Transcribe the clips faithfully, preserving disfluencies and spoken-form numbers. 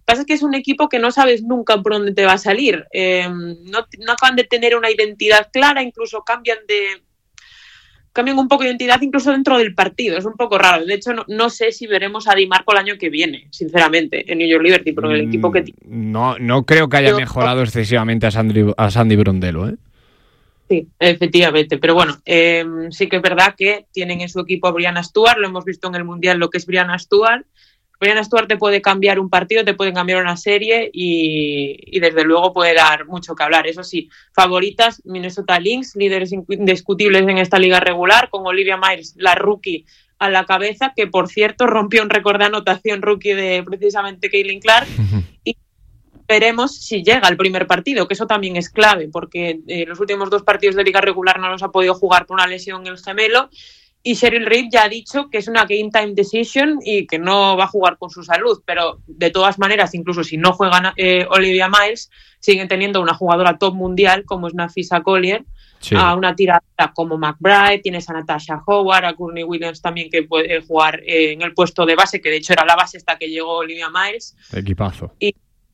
pasa es que es un equipo que no sabes nunca por dónde te va a salir. Eh, no, no acaban de tener una identidad clara, incluso cambian de cambian un poco de identidad incluso dentro del partido. Es un poco raro. De hecho, no, no sé si veremos a Di Marco el año que viene, sinceramente, en New York Liberty, porque el equipo que tiene... No, no creo que haya mejorado excesivamente a Sandy, a Sandy Brondello, ¿eh? Sí, efectivamente. Pero bueno, eh, sí que es verdad que tienen en su equipo a Brianna Stewart. Lo hemos visto en el Mundial lo que es Brianna Stewart. Brianna Stewart te puede cambiar un partido, te puede cambiar una serie y, y desde luego puede dar mucho que hablar. Eso sí, favoritas, Minnesota Lynx, líderes indiscutibles en esta liga regular, con Olivia Myers, la rookie, a la cabeza, que por cierto rompió un récord de anotación rookie de precisamente Caitlin Clark. Uh-huh. Y veremos si llega al primer partido, que eso también es clave, porque eh, los últimos dos partidos de liga regular no los ha podido jugar por una lesión en el gemelo. Y Cheryl Reed ya ha dicho que es una game time decision y que no va a jugar con su salud, pero de todas maneras, incluso si no juegan eh, Olivia Myers, siguen teniendo una jugadora top mundial como es Nafisa Collier, sí. A una tiradora como McBride, tienes a Natasha Howard, a Courtney Williams también que puede jugar eh, en el puesto de base, que de hecho era la base hasta que llegó Olivia Myers. Equipazo. Y,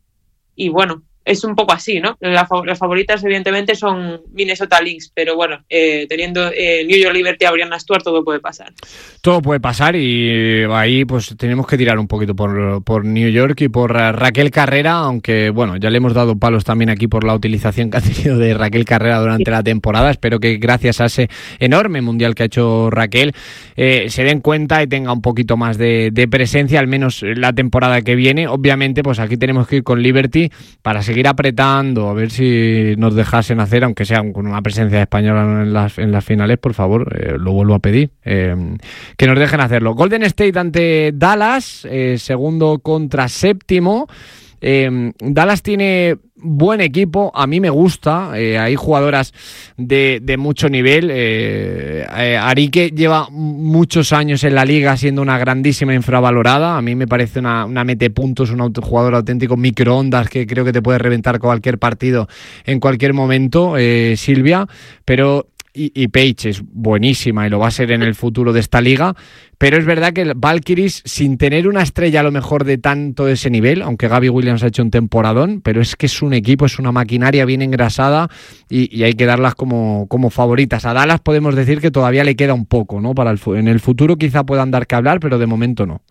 y bueno, es un poco así, ¿no? La, las favoritas, evidentemente, son Minnesota Lynx, pero bueno, eh, teniendo eh, New York Liberty a Brianna Stewart, todo puede pasar. Todo puede pasar y ahí pues tenemos que tirar un poquito por, por New York y por Raquel Carrera, aunque bueno, ya le hemos dado palos también aquí por la utilización que ha tenido de Raquel Carrera durante sí. la temporada. Espero que gracias a ese enorme mundial que ha hecho Raquel eh, se den cuenta y tenga un poquito más de, de presencia, al menos la temporada que viene. Obviamente, pues aquí tenemos que ir con Liberty para seguir seguir apretando, a ver si nos dejasen hacer, aunque sea con una presencia española en las, en las finales, por favor, eh, lo vuelvo a pedir, eh, que nos dejen hacerlo. Golden State ante Dallas, eh, segundo contra séptimo. Eh, Dallas tiene buen equipo, a mí me gusta, eh, hay jugadoras de, de mucho nivel. eh, eh, Arique lleva muchos años en la liga siendo una grandísima infravalorada, a mí me parece una, una metepuntos, un jugador auténtico microondas que creo que te puede reventar cualquier partido en cualquier momento, eh, Silvia, pero... Y, y Paige es buenísima y lo va a ser en el futuro de esta liga, pero es verdad que Valkyries, sin tener una estrella a lo mejor de tanto ese nivel, aunque Gabby Williams ha hecho un temporadón, pero es que es un equipo, es una maquinaria bien engrasada y, y hay que darlas como, como favoritas. A Dallas podemos decir que todavía le queda un poco, ¿no? Para el, en el futuro quizá puedan dar que hablar, pero de momento no.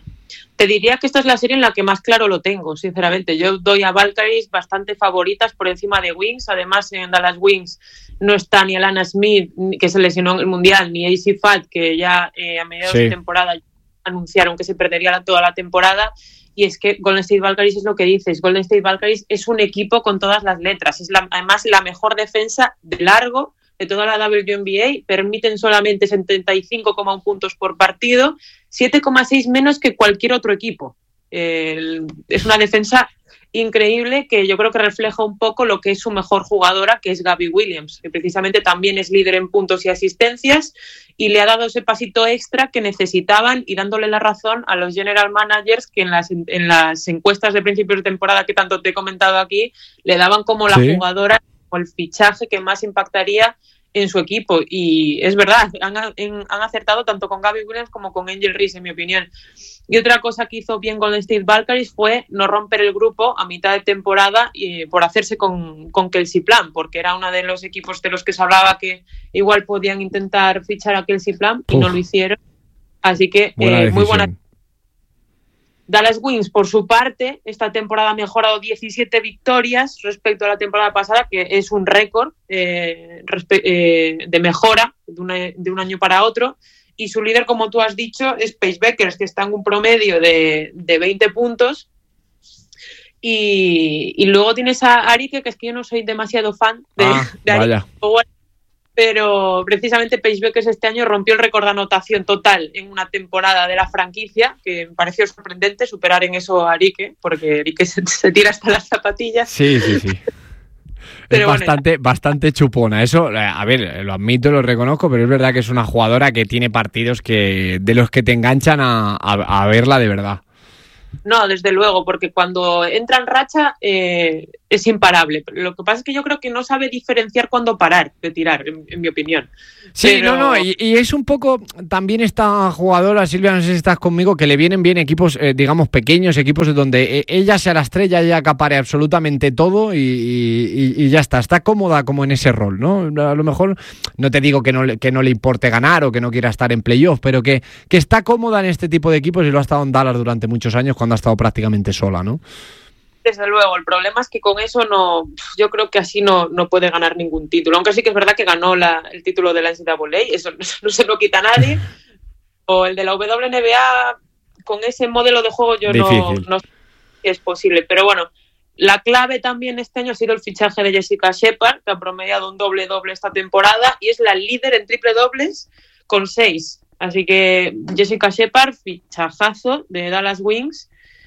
Te diría que esta es la serie en la que más claro lo tengo, sinceramente. Yo doy a Valkyries bastante favoritas por encima de Wings. Además, en Dallas Wings no está ni Alana Smith, que se lesionó en el Mundial, ni A C Fat, que ya eh, a mediados sí. de temporada anunciaron que se perdería la, toda la temporada. Y es que Golden State Valkyries es lo que dices. Golden State Valkyries es un equipo con todas las letras. Es la, además la mejor defensa de largo de toda la W N B A, permiten solamente setenta y cinco coma uno puntos por partido, siete coma seis menos que cualquier otro equipo. Eh, es una defensa increíble que yo creo que refleja un poco lo que es su mejor jugadora, que es Gabby Williams, que precisamente también es líder en puntos y asistencias y le ha dado ese pasito extra que necesitaban y dándole la razón a los general managers que en las, en las encuestas de principios de temporada que tanto te he comentado aquí, le daban como la sí. jugadora o el fichaje que más impactaría en su equipo, y es verdad, han, han acertado tanto con Gabby Williams como con Angel Reese, en mi opinión. Y otra cosa que hizo bien Golden State Valkyries fue no romper el grupo a mitad de temporada y, por hacerse con, con Kelsey Plum, porque era uno de los equipos de los que se hablaba que igual podían intentar fichar a Kelsey Plum y Uf. no lo hicieron, así que buena eh, muy buena. Dallas Wings, por su parte, esta temporada ha mejorado diecisiete victorias respecto a la temporada pasada, que es un récord eh, respe- eh, de mejora de, una, de un año para otro. Y su líder, como tú has dicho, es Paige Bueckers, que está en un promedio de, de veinte puntos. Y, y luego tienes a Arique, que es que yo no soy demasiado fan de, ah, de Arique, pero precisamente Paige Bueckers este año rompió el récord de anotación total en una temporada de la franquicia, que me pareció sorprendente superar en eso a Arique, porque Arique se, se tira hasta las zapatillas. Sí, sí, sí. Pero es bueno, bastante, bastante chupona. Eso, a ver, lo admito, lo reconozco, pero es verdad que es una jugadora que tiene partidos que de los que te enganchan a, a, a verla de verdad. No, desde luego, porque cuando entra en racha eh, es imparable. Lo que pasa es que yo creo que no sabe diferenciar cuándo parar de tirar, en, en mi opinión. Sí, Pero... no, no, y, y es un poco también esta jugadora, Silvia, no sé si estás conmigo, que le vienen bien equipos, eh, digamos, pequeños, equipos donde ella sea la estrella, ella acapare absolutamente todo y, y, y ya está, está cómoda como en ese rol, ¿no? A lo mejor no te digo que no, que no le importe ganar o que no quiera estar en playoff, pero que, que está cómoda en este tipo de equipos y lo ha estado en Dallas durante muchos años cuando ha estado prácticamente sola, ¿no? Desde luego, el problema es que con eso no, yo creo que así no, no puede ganar ningún título, aunque sí que es verdad que ganó la, el título de la N C A A, eso no, no se lo quita a nadie, o el de la W N B A, con ese modelo de juego yo no, no sé si es posible, pero bueno, la clave también este año ha sido el fichaje de Jessica Shepard, que ha promediado un doble-doble esta temporada y es la líder en triple dobles con seis, así que Jessica Shepard, fichajazo de Dallas Wings.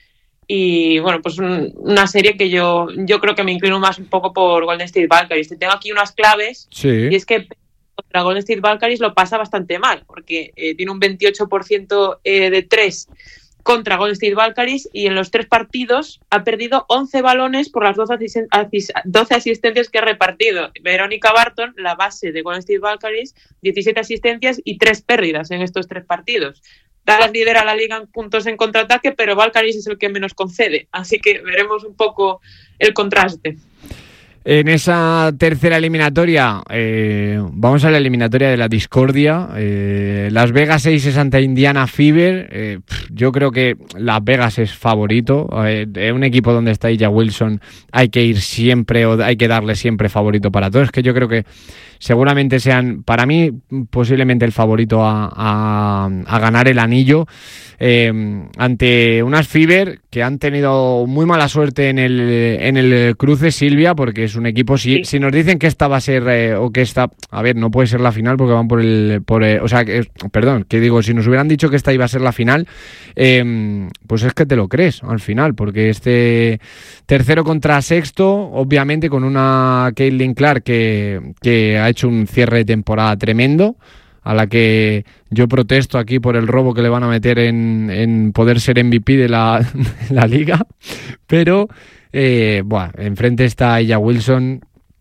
Y bueno, pues un, una serie que yo, yo creo que me inclino más un poco por Golden State Valkyries. Tengo aquí unas claves, sí. Y es que contra Golden State Valkyries lo pasa bastante mal, porque eh, tiene un veintiocho por ciento eh, de tres contra Golden State Valkyries y en los tres partidos ha perdido once balones por las doce, asisten- asis- doce asistencias que ha repartido. Verónica Barton, la base de Golden State Valkyries, diecisiete asistencias y tres pérdidas en estos tres partidos. Dallas lidera la liga en puntos en contraataque, pero Valkyries es el que menos concede. Así que veremos un poco el contraste. En esa tercera eliminatoria, eh, vamos a la eliminatoria de la discordia. Eh, Las Vegas Aces ante Indiana Fever. Eh, yo creo que Las Vegas es favorito. Eh, un equipo donde está A'ja Wilson hay que ir siempre o hay que darle siempre favorito para todos. Es que yo creo que seguramente sean, para mí, posiblemente el favorito a, a, a ganar el anillo. Eh, ante unas Fever que han tenido muy mala suerte en el, en el cruce, Silvia, porque es un equipo, si, si nos dicen que esta va a ser, eh, o que esta, a ver, no puede ser la final porque van por el, por el, o sea, que, perdón, que digo, si nos hubieran dicho que esta iba a ser la final, eh, pues es que te lo crees al final, porque este tercero contra sexto, obviamente con una Caitlin Clark que, que ha hecho un cierre de temporada tremendo, a la que yo protesto aquí por el robo que le van a meter en, en poder ser M V P de la, de la liga, pero eh, bueno, enfrente está A'ja Wilson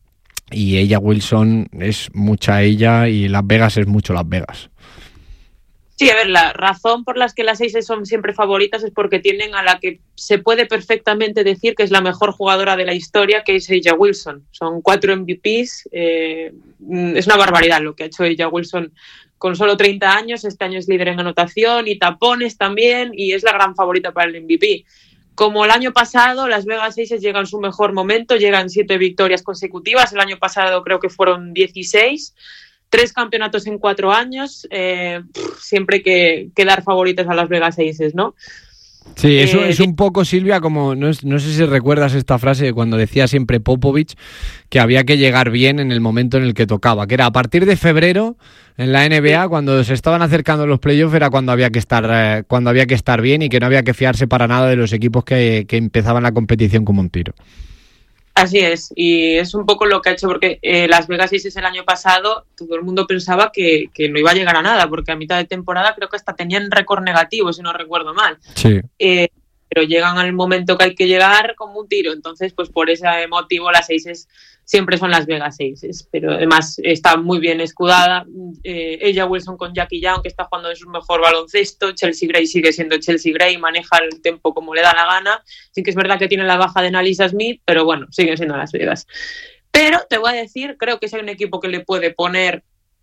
y A'ja Wilson es mucha ella y Las Vegas es mucho Las Vegas. Sí, a ver, la razón por la que las Aces son siempre favoritas es porque tienen a la que se puede perfectamente decir que es la mejor jugadora de la historia, que es A'ja Wilson. Son cuatro M V Ps, eh, es una barbaridad lo que ha hecho A'ja Wilson con solo treinta años. Este año es líder en anotación y tapones también, y es la gran favorita para el M V P. Como el año pasado, Las Vegas Aces llegan en su mejor momento, llegan siete victorias consecutivas. El año pasado creo que fueron dieciséis. Tres campeonatos en cuatro años, eh, siempre hay que, que dar favoritas a Las Vegas Aces, ¿no? Sí, eso eh, es un poco, Silvia, como, no, es, no sé si recuerdas esta frase de cuando decía siempre Popovich que había que llegar bien en el momento en el que tocaba, que era a partir de febrero en la N B A, sí, cuando se estaban acercando los playoffs era cuando había que estar eh, cuando había que estar bien y que no había que fiarse para nada de los equipos que, que empezaban la competición como un tiro. Así es, y es un poco lo que ha hecho, porque eh, Las Vegas Aces el año pasado todo el mundo pensaba que, que no iba a llegar a nada, porque a mitad de temporada creo que hasta tenían récord negativo, si no recuerdo mal. Sí. Eh, pero llegan al momento que hay que llegar como un tiro, entonces pues por ese motivo las Aces siempre son Las Vegas Aces, pero además está muy bien escudada. Eh, A'ja Wilson con Jackie Young, que está jugando en su mejor baloncesto. Chelsea Gray sigue siendo Chelsea Gray, maneja el tempo como le da la gana. Sí que es verdad que tiene la baja de Nalisa Smith, pero bueno, sigue siendo Las Vegas. Pero te voy a decir, creo que si hay un equipo que le puede poner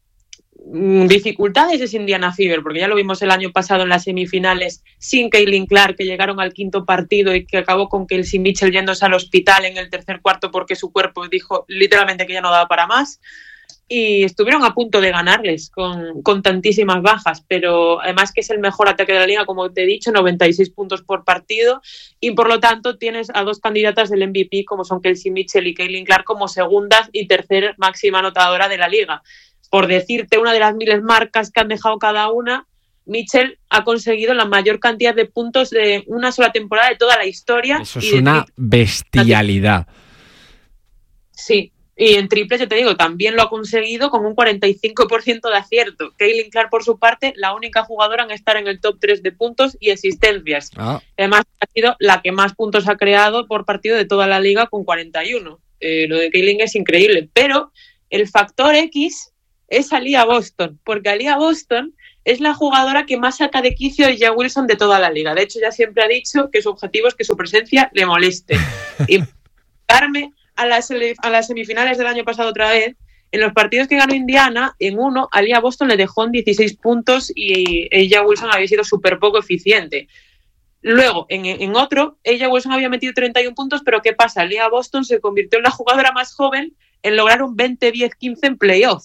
dificultades es Indiana Fever, porque ya lo vimos el año pasado en las semifinales sin Caitlin Clark, que llegaron al quinto partido y que acabó con Kelsey Mitchell yéndose al hospital en el tercer cuarto porque su cuerpo dijo literalmente que ya no daba para más, y estuvieron a punto de ganarles con, con tantísimas bajas, pero además que es el mejor ataque de la liga, como te he dicho, noventa y seis puntos por partido, y por lo tanto tienes a dos candidatas del M V P como son Kelsey Mitchell y Caitlin Clark como segundas y tercera máxima anotadora de la liga. Por decirte una de las miles marcas que han dejado cada una, Mitchell ha conseguido la mayor cantidad de puntos de una sola temporada de toda la historia. Eso es una bestialidad. Sí, Y en triples, yo te digo, también lo ha conseguido con un cuarenta y cinco por ciento de acierto. Caitlin Clark, por su parte, la única jugadora en estar en el top tres de puntos y asistencias. Ah. Además, ha sido la que más puntos ha creado por partido de toda la liga con cuarenta y uno. Eh, lo de Caitlin es increíble. Pero el factor X es Aliyah Boston, porque Aliyah Boston es la jugadora que más saca de quicio a A'ja Wilson de toda la liga. De hecho, ya siempre ha dicho que su objetivo es que su presencia le moleste. Y darme a las, a las semifinales del año pasado otra vez, en los partidos que ganó Indiana, en uno, Aliyah Boston le dejó en dieciséis puntos y A'ja Wilson había sido súper poco eficiente. Luego, en, en otro, A'ja Wilson había metido treinta y uno puntos, pero ¿qué pasa? Aliyah Boston se convirtió en la jugadora más joven en lograr un veinte diez quince en playoff.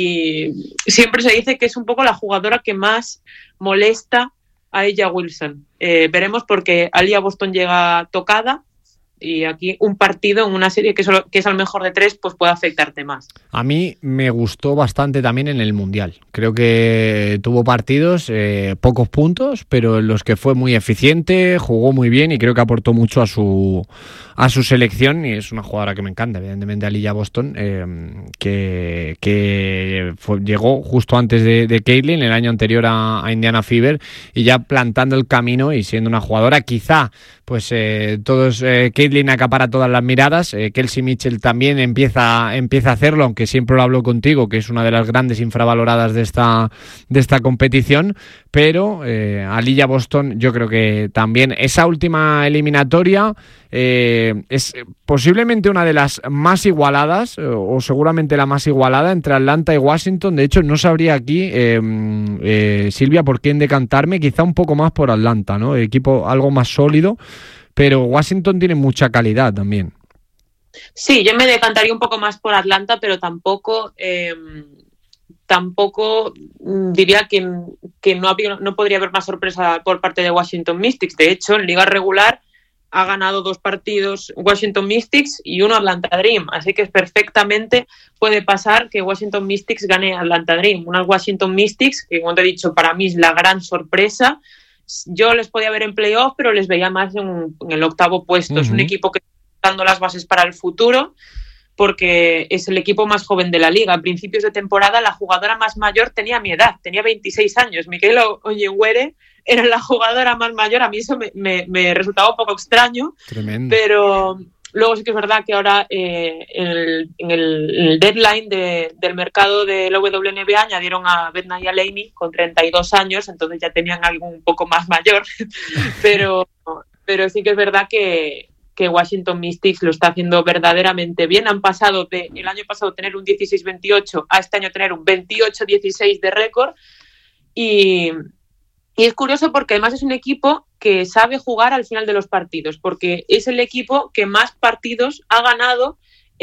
Y siempre se dice que es un poco la jugadora que más molesta a A'ja Wilson. Eh, veremos, porque Aliyah Boston llega tocada y aquí un partido en una serie que es, que es al mejor de tres pues puede afectarte más. A mí me gustó bastante también en el Mundial. Creo que tuvo partidos, eh, pocos puntos, pero en los que fue muy eficiente, jugó muy bien y creo que aportó mucho a su a su selección, y es una jugadora que me encanta, evidentemente, Aliyah Boston, eh, que, que fue, llegó justo antes de, de Caitlin, el año anterior a, a Indiana Fever, y ya plantando el camino y siendo una jugadora, quizá pues eh, todos eh, Caitlin acapara todas las miradas, eh, Kelsey Mitchell también empieza, empieza a hacerlo, aunque siempre lo hablo contigo, que es una de las grandes infravaloradas de esta, de esta competición, pero eh, Aliyah Boston yo creo que también esa última eliminatoria eh, es posiblemente una de las más igualadas, o seguramente la más igualada entre Atlanta y Washington. De hecho, no sabría aquí, eh, eh, Silvia, por quién decantarme, quizá un poco más por Atlanta, ¿no? Equipo algo más sólido, pero Washington tiene mucha calidad también. Sí, yo me decantaría un poco más por Atlanta, pero tampoco eh, tampoco diría que, que no, había, no podría haber más sorpresa por parte de Washington Mystics. De hecho, en liga regular ha ganado dos partidos Washington Mystics y uno Atlanta Dream, así que perfectamente puede pasar que Washington Mystics gane Atlanta Dream. Unas Washington Mystics que, como te he dicho, para mí es la gran sorpresa. Yo les podía ver en playoff, pero les veía más en, en el octavo puesto. Uh-huh. Es un equipo que está dando las bases para el futuro, porque es el equipo más joven de la liga. A principios de temporada, la jugadora más mayor tenía mi edad, tenía veintiséis años. Michaela Onyenwere era la jugadora más mayor. A mí eso me, me, me resultaba un poco extraño. Tremendo. Pero luego sí que es verdad que ahora eh, en, el, en, el, en el deadline de, del mercado de la W N B A añadieron a Betnaya Laney con treinta y dos años, entonces ya tenían algo un poco más mayor. pero, pero sí que es verdad que, que Washington Mystics lo está haciendo verdaderamente bien. Han pasado de el año pasado tener un dieciséis veintiocho a este año tener un veintiocho dieciséis de récord. Y... Y es curioso porque además es un equipo que sabe jugar al final de los partidos, porque es el equipo que más partidos ha ganado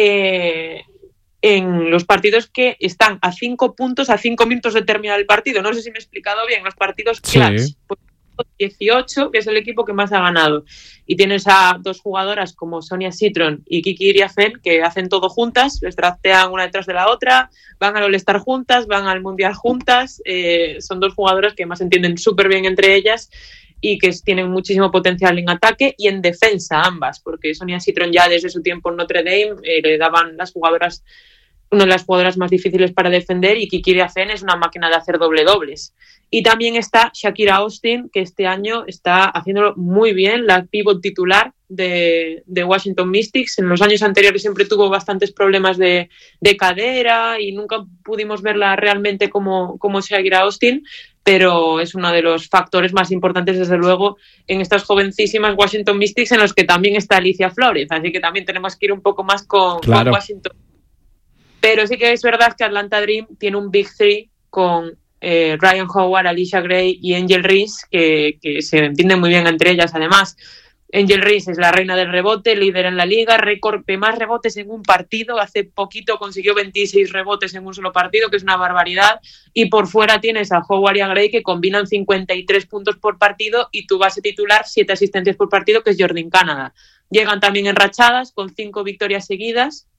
eh, en los partidos que están a cinco puntos, a cinco minutos de terminar el partido. No sé si me he explicado bien, los partidos clutch. Sí. Pues dieciocho, que es el equipo que más ha ganado. Y tienes a dos jugadoras como Sonia Citron y Kiki Iriafen, que hacen todo juntas, les draftean una detrás de la otra, van al All-Star juntas, van al Mundial juntas. Eh, son dos jugadoras que más se entienden súper bien entre ellas y que tienen muchísimo potencial en ataque y en defensa ambas, porque Sonia Citron ya desde su tiempo en Notre Dame eh, le daban las jugadoras, una de las jugadoras más difíciles para defender, y Kiki Iriafen es una máquina de hacer doble dobles. Y también está Shakira Austin, que este año está haciéndolo muy bien, la pivot titular de, de Washington Mystics. En los años anteriores siempre tuvo bastantes problemas de, de cadera y nunca pudimos verla realmente como, como Shakira Austin, pero es uno de los factores más importantes, desde luego, en estas jovencísimas Washington Mystics, en los que también está Alicia Flores. Así que también tenemos que ir un poco más con, claro. con Washington. Pero sí que es verdad que Atlanta Dream tiene un Big Three con eh, Ryan Howard, Alicia Gray y Angel Reese, que, que se entienden muy bien entre ellas. Además, Angel Reese es la reina del rebote, líder en la liga, récord de más rebotes en un partido. Hace poquito consiguió veintiséis rebotes en un solo partido, que es una barbaridad. Y por fuera tienes a Howard y a Gray, que combinan cincuenta y tres puntos por partido, y tu base titular siete asistencias por partido, que es Jordan Canada. Llegan también enrachadas con cinco victorias seguidas.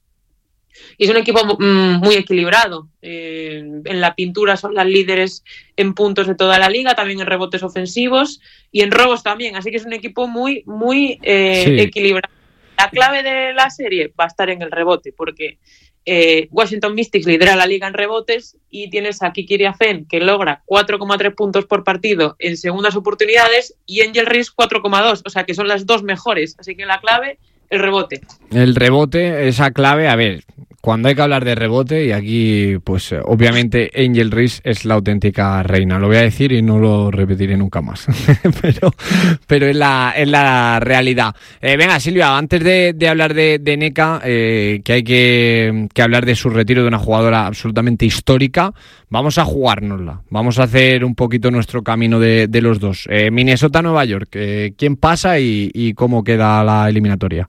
Y es un equipo muy equilibrado. Eh, en la pintura son las líderes en puntos de toda la liga, también en rebotes ofensivos y en robos también. Así que es un equipo muy, muy eh, sí. equilibrado. La clave de la serie va a estar en el rebote, porque Eh, Washington Mystics lidera la liga en rebotes y tienes a Kiki Iriafen, que logra cuatro coma tres puntos por partido en segundas oportunidades, y Angel Reese cuatro coma dos, o sea que son las dos mejores. Así que la clave, el rebote. El rebote, esa clave, a ver, cuando hay que hablar de rebote, y aquí, pues obviamente Angel Reese es la auténtica reina. Lo voy a decir y no lo repetiré nunca más. pero pero es la, es la realidad. Eh, venga, Silvia, antes de, de hablar de, de Nneka, eh, que hay que, que hablar de su retiro de una jugadora absolutamente histórica, vamos a jugárnosla. Vamos a hacer un poquito nuestro camino de, de los dos. Eh, Minnesota-Nueva York, eh, ¿quién pasa y, y cómo queda la eliminatoria?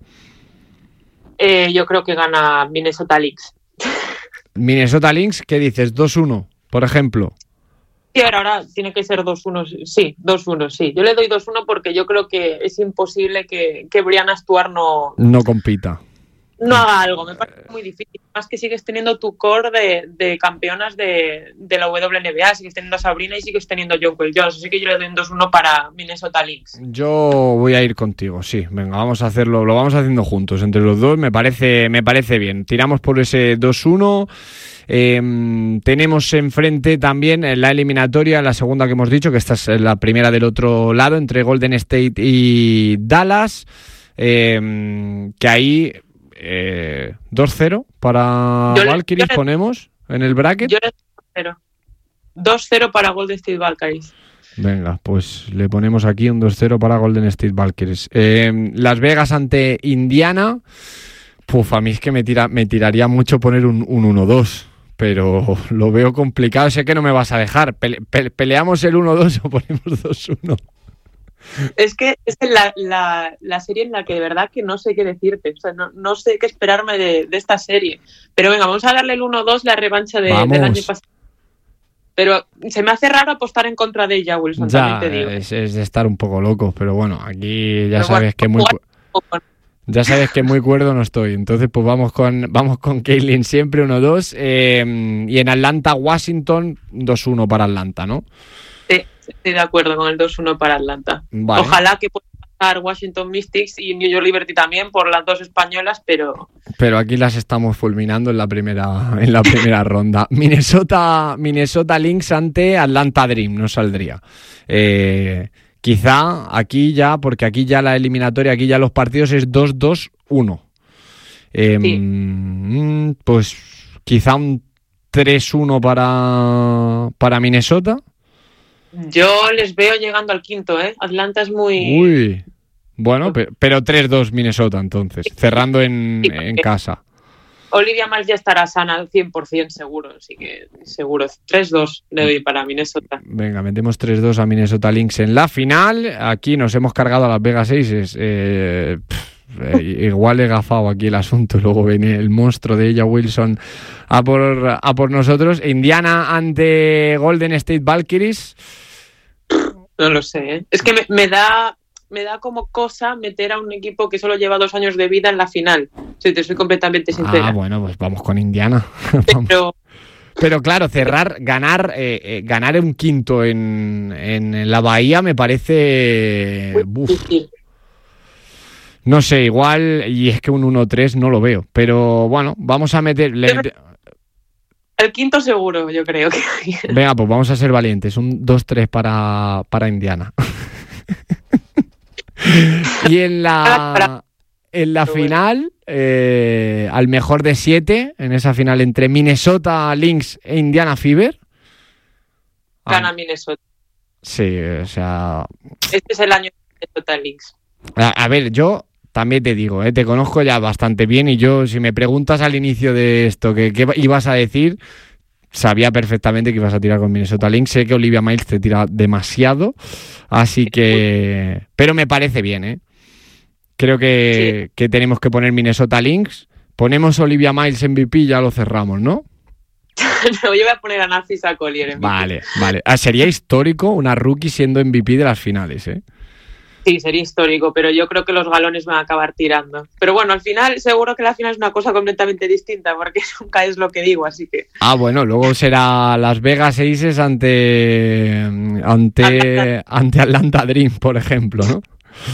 Eh, yo creo que gana Minnesota Lynx. Minnesota Lynx, ¿qué dices? dos uno, por ejemplo. Sí, ahora, ahora tiene que ser dos uno, sí, dos uno, sí. Yo le doy dos uno porque yo creo que es imposible que, que Brianna Stuart no... No compita. No haga algo, me parece muy difícil. Más que sigues teniendo tu core de, de campeonas de, de la W N B A, sigues teniendo a Sabrina y sigues teniendo a Jonquel Jones. Así que yo le doy un dos uno para Minnesota Lynx. Yo voy a ir contigo, sí. Venga, vamos a hacerlo, lo vamos haciendo juntos entre los dos. Me parece, me parece bien. Tiramos por ese dos uno. Eh, tenemos enfrente también la eliminatoria, la segunda que hemos dicho, que esta es la primera del otro lado, entre Golden State y Dallas. Eh, que ahí... Eh, dos cero para Valkyries, le, ponemos en el bracket. Yo le doy dos cero para Golden State Valkyries. Venga, pues le ponemos aquí un dos cero para Golden State Valkyries. Eh, Las Vegas ante Indiana. Puf, a mí es que me, tira, me tiraría mucho poner un, un uno dos, pero lo veo complicado. Sé que no me vas a dejar. Pele, pe, ¿Peleamos el uno dos o ponemos dos uno? Es que es la, la, la serie en la que de verdad que no sé qué decirte. O sea, no, no sé qué esperarme de, de esta serie. Pero venga, vamos a darle el uno dos, la revancha de, del año pasado. Pero se me hace raro apostar en contra de ella, Wilson, ya, también te digo. Es, es de estar un poco loco, pero bueno, aquí ya pero sabes bueno, que muy... Ya sabes que muy cuerdo no estoy. Entonces, pues vamos con vamos con Caitlin siempre, uno dos. Eh, y en Atlanta, Washington, dos uno para Atlanta, ¿no? Sí, estoy de acuerdo con el dos uno para Atlanta. Vale. Ojalá que pueda pasar Washington Mystics y New York Liberty también por las dos españolas, pero... Pero aquí las estamos fulminando en la primera en la primera ronda. Minnesota Minnesota Lynx ante Atlanta Dream, no saldría. Eh, quizá aquí ya, porque aquí ya la eliminatoria, aquí ya los partidos es dos dos uno. Eh, sí. Pues quizá un tres uno para, para Minnesota. Yo les veo llegando al quinto, ¿eh? Atlanta es muy... Uy, bueno, pero, pero tres dos Minnesota entonces, cerrando en, en casa. Olivia Miles ya estará sana al cien por ciento seguro, así que seguro. tres dos le doy para Minnesota. Venga, metemos tres dos a Minnesota Lynx en la final. Aquí nos hemos cargado a Las Vegas Aces. Eh, pff, eh, igual he gafado aquí el asunto. Luego viene el monstruo de ella, Wilson, a por, a por nosotros. Indiana ante Golden State Valkyries. No lo sé, ¿eh? Es que me, me da... me da como cosa meter a un equipo que solo lleva dos años de vida en la final. Si te soy completamente sincera. Ah, bueno, pues vamos con Indiana. Pero, Pero claro, cerrar, ganar eh, eh, ganar un quinto en, en la Bahía me parece... Uf. No sé, igual, y es que un uno tres no lo veo. Pero bueno, vamos a meter... Le... El quinto seguro, yo creo que... Venga, pues vamos a ser valientes. Un dos tres para, para Indiana. Y en la en la final, eh, al mejor de siete, en esa final entre Minnesota Lynx e Indiana Fever. Gana ah, Minnesota. Sí, o sea... Este es el año de Minnesota Lynx. A, a ver, yo también te digo, eh, te conozco ya bastante bien y yo, si me preguntas al inicio de esto qué ibas a decir, sabía perfectamente que ibas a tirar con Minnesota Lynx. Sé que Olivia Miles te tira demasiado, así que... Pero me parece bien, ¿eh? Creo que, sí. que tenemos que poner Minnesota Lynx. Ponemos Olivia Miles M V P y ya lo cerramos, ¿no? No, yo voy a poner a Narcisa Collier M V P. Vale, vale. Ah, sería histórico una rookie siendo M V P de las finales, ¿eh? Sí, sería histórico, pero yo creo que los galones van a acabar tirando. Pero bueno, al final seguro que la final es una cosa completamente distinta, porque nunca es lo que digo, así que... Ah, bueno, luego será Las Vegas Aces ante ante, ante Atlanta Dream, por ejemplo, ¿no?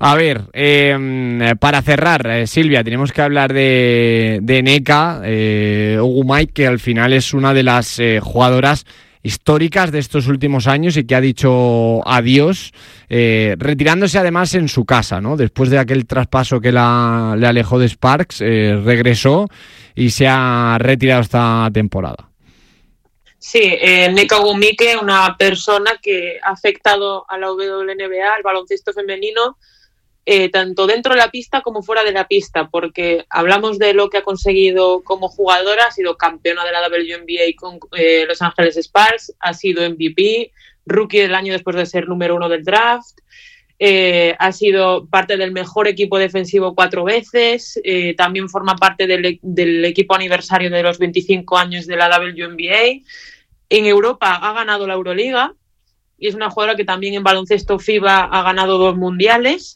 A ver, eh, para cerrar, eh, Silvia, tenemos que hablar de, de Nneka eh, Ogwumike, que al final es una de las eh, jugadoras históricas de estos últimos años y que ha dicho adiós, eh, retirándose además en su casa, ¿no? Después de aquel traspaso que la, le alejó de Sparks, eh, regresó y se ha retirado esta temporada. Sí, eh, Nneka Ogwumike, una persona que ha afectado a la W N B A, al baloncesto femenino, eh, tanto dentro de la pista como fuera de la pista, porque hablamos de lo que ha conseguido como jugadora, ha sido campeona de la W N B A con eh, Los Ángeles Sparks, ha sido M V P, rookie del año después de ser número uno del draft, eh, ha sido parte del mejor equipo defensivo cuatro veces, eh, también forma parte del, del equipo aniversario de los veinticinco años de la W N B A. En Europa ha ganado la Euroliga y es una jugadora que también en baloncesto FIBA ha ganado dos mundiales.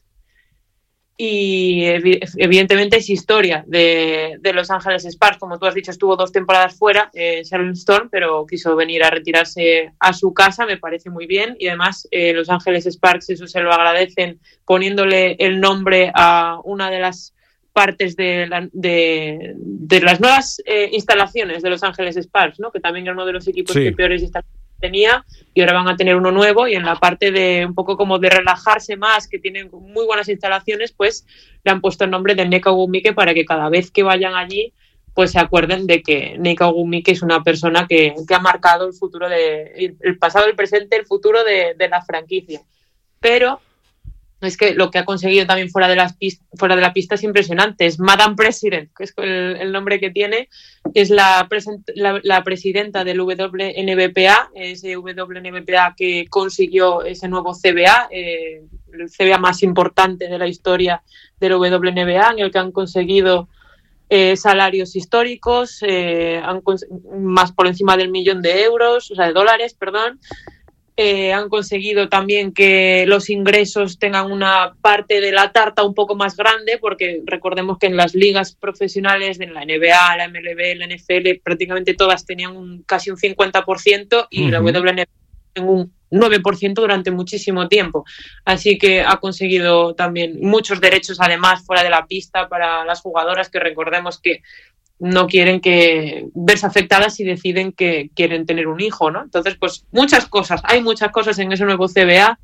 Y evidentemente es historia de, de Los Ángeles Sparks. Como tú has dicho, estuvo dos temporadas fuera en eh, Sharon Storm, pero quiso venir a retirarse a su casa, me parece muy bien, y además eh, Los Ángeles Sparks eso se lo agradecen poniéndole el nombre a una de las partes de, la, de, de las nuevas eh, instalaciones de Los Ángeles Sparks, ¿no? Que también era uno de los equipos sí. que peores instalaciones tenía, y ahora van a tener uno nuevo, y en la parte de un poco como de relajarse más, que tienen muy buenas instalaciones, pues le han puesto el nombre de Nneka Ogwumike para que cada vez que vayan allí pues se acuerden de que Nneka Ogwumike es una persona que, que ha marcado el futuro de el pasado, el presente, el futuro de, de la franquicia. Pero es que lo que ha conseguido también fuera de, las pist- fuera de la pista es impresionante. Es Madame President, que es el, el nombre que tiene. Es la, present- la, la presidenta del W N B P A, ese W N B P A que consiguió ese nuevo C B A, eh, el C B A más importante de la historia del W N B A, en el que han conseguido eh, salarios históricos, eh, han cons- más por encima del millón de euros, o sea, de dólares, perdón. Eh, han conseguido también que los ingresos tengan una parte de la tarta un poco más grande, porque recordemos que en las ligas profesionales, en la N B A, la M L B, la N F L, prácticamente todas tenían un, casi un cincuenta por ciento y uh-huh. la W N B A en un nueve por ciento durante muchísimo tiempo. Así que ha conseguido también muchos derechos, además, fuera de la pista para las jugadoras, que recordemos que no quieren que verse afectadas y deciden que quieren tener un hijo, ¿no? Entonces, pues muchas cosas, hay muchas cosas en ese nuevo C B A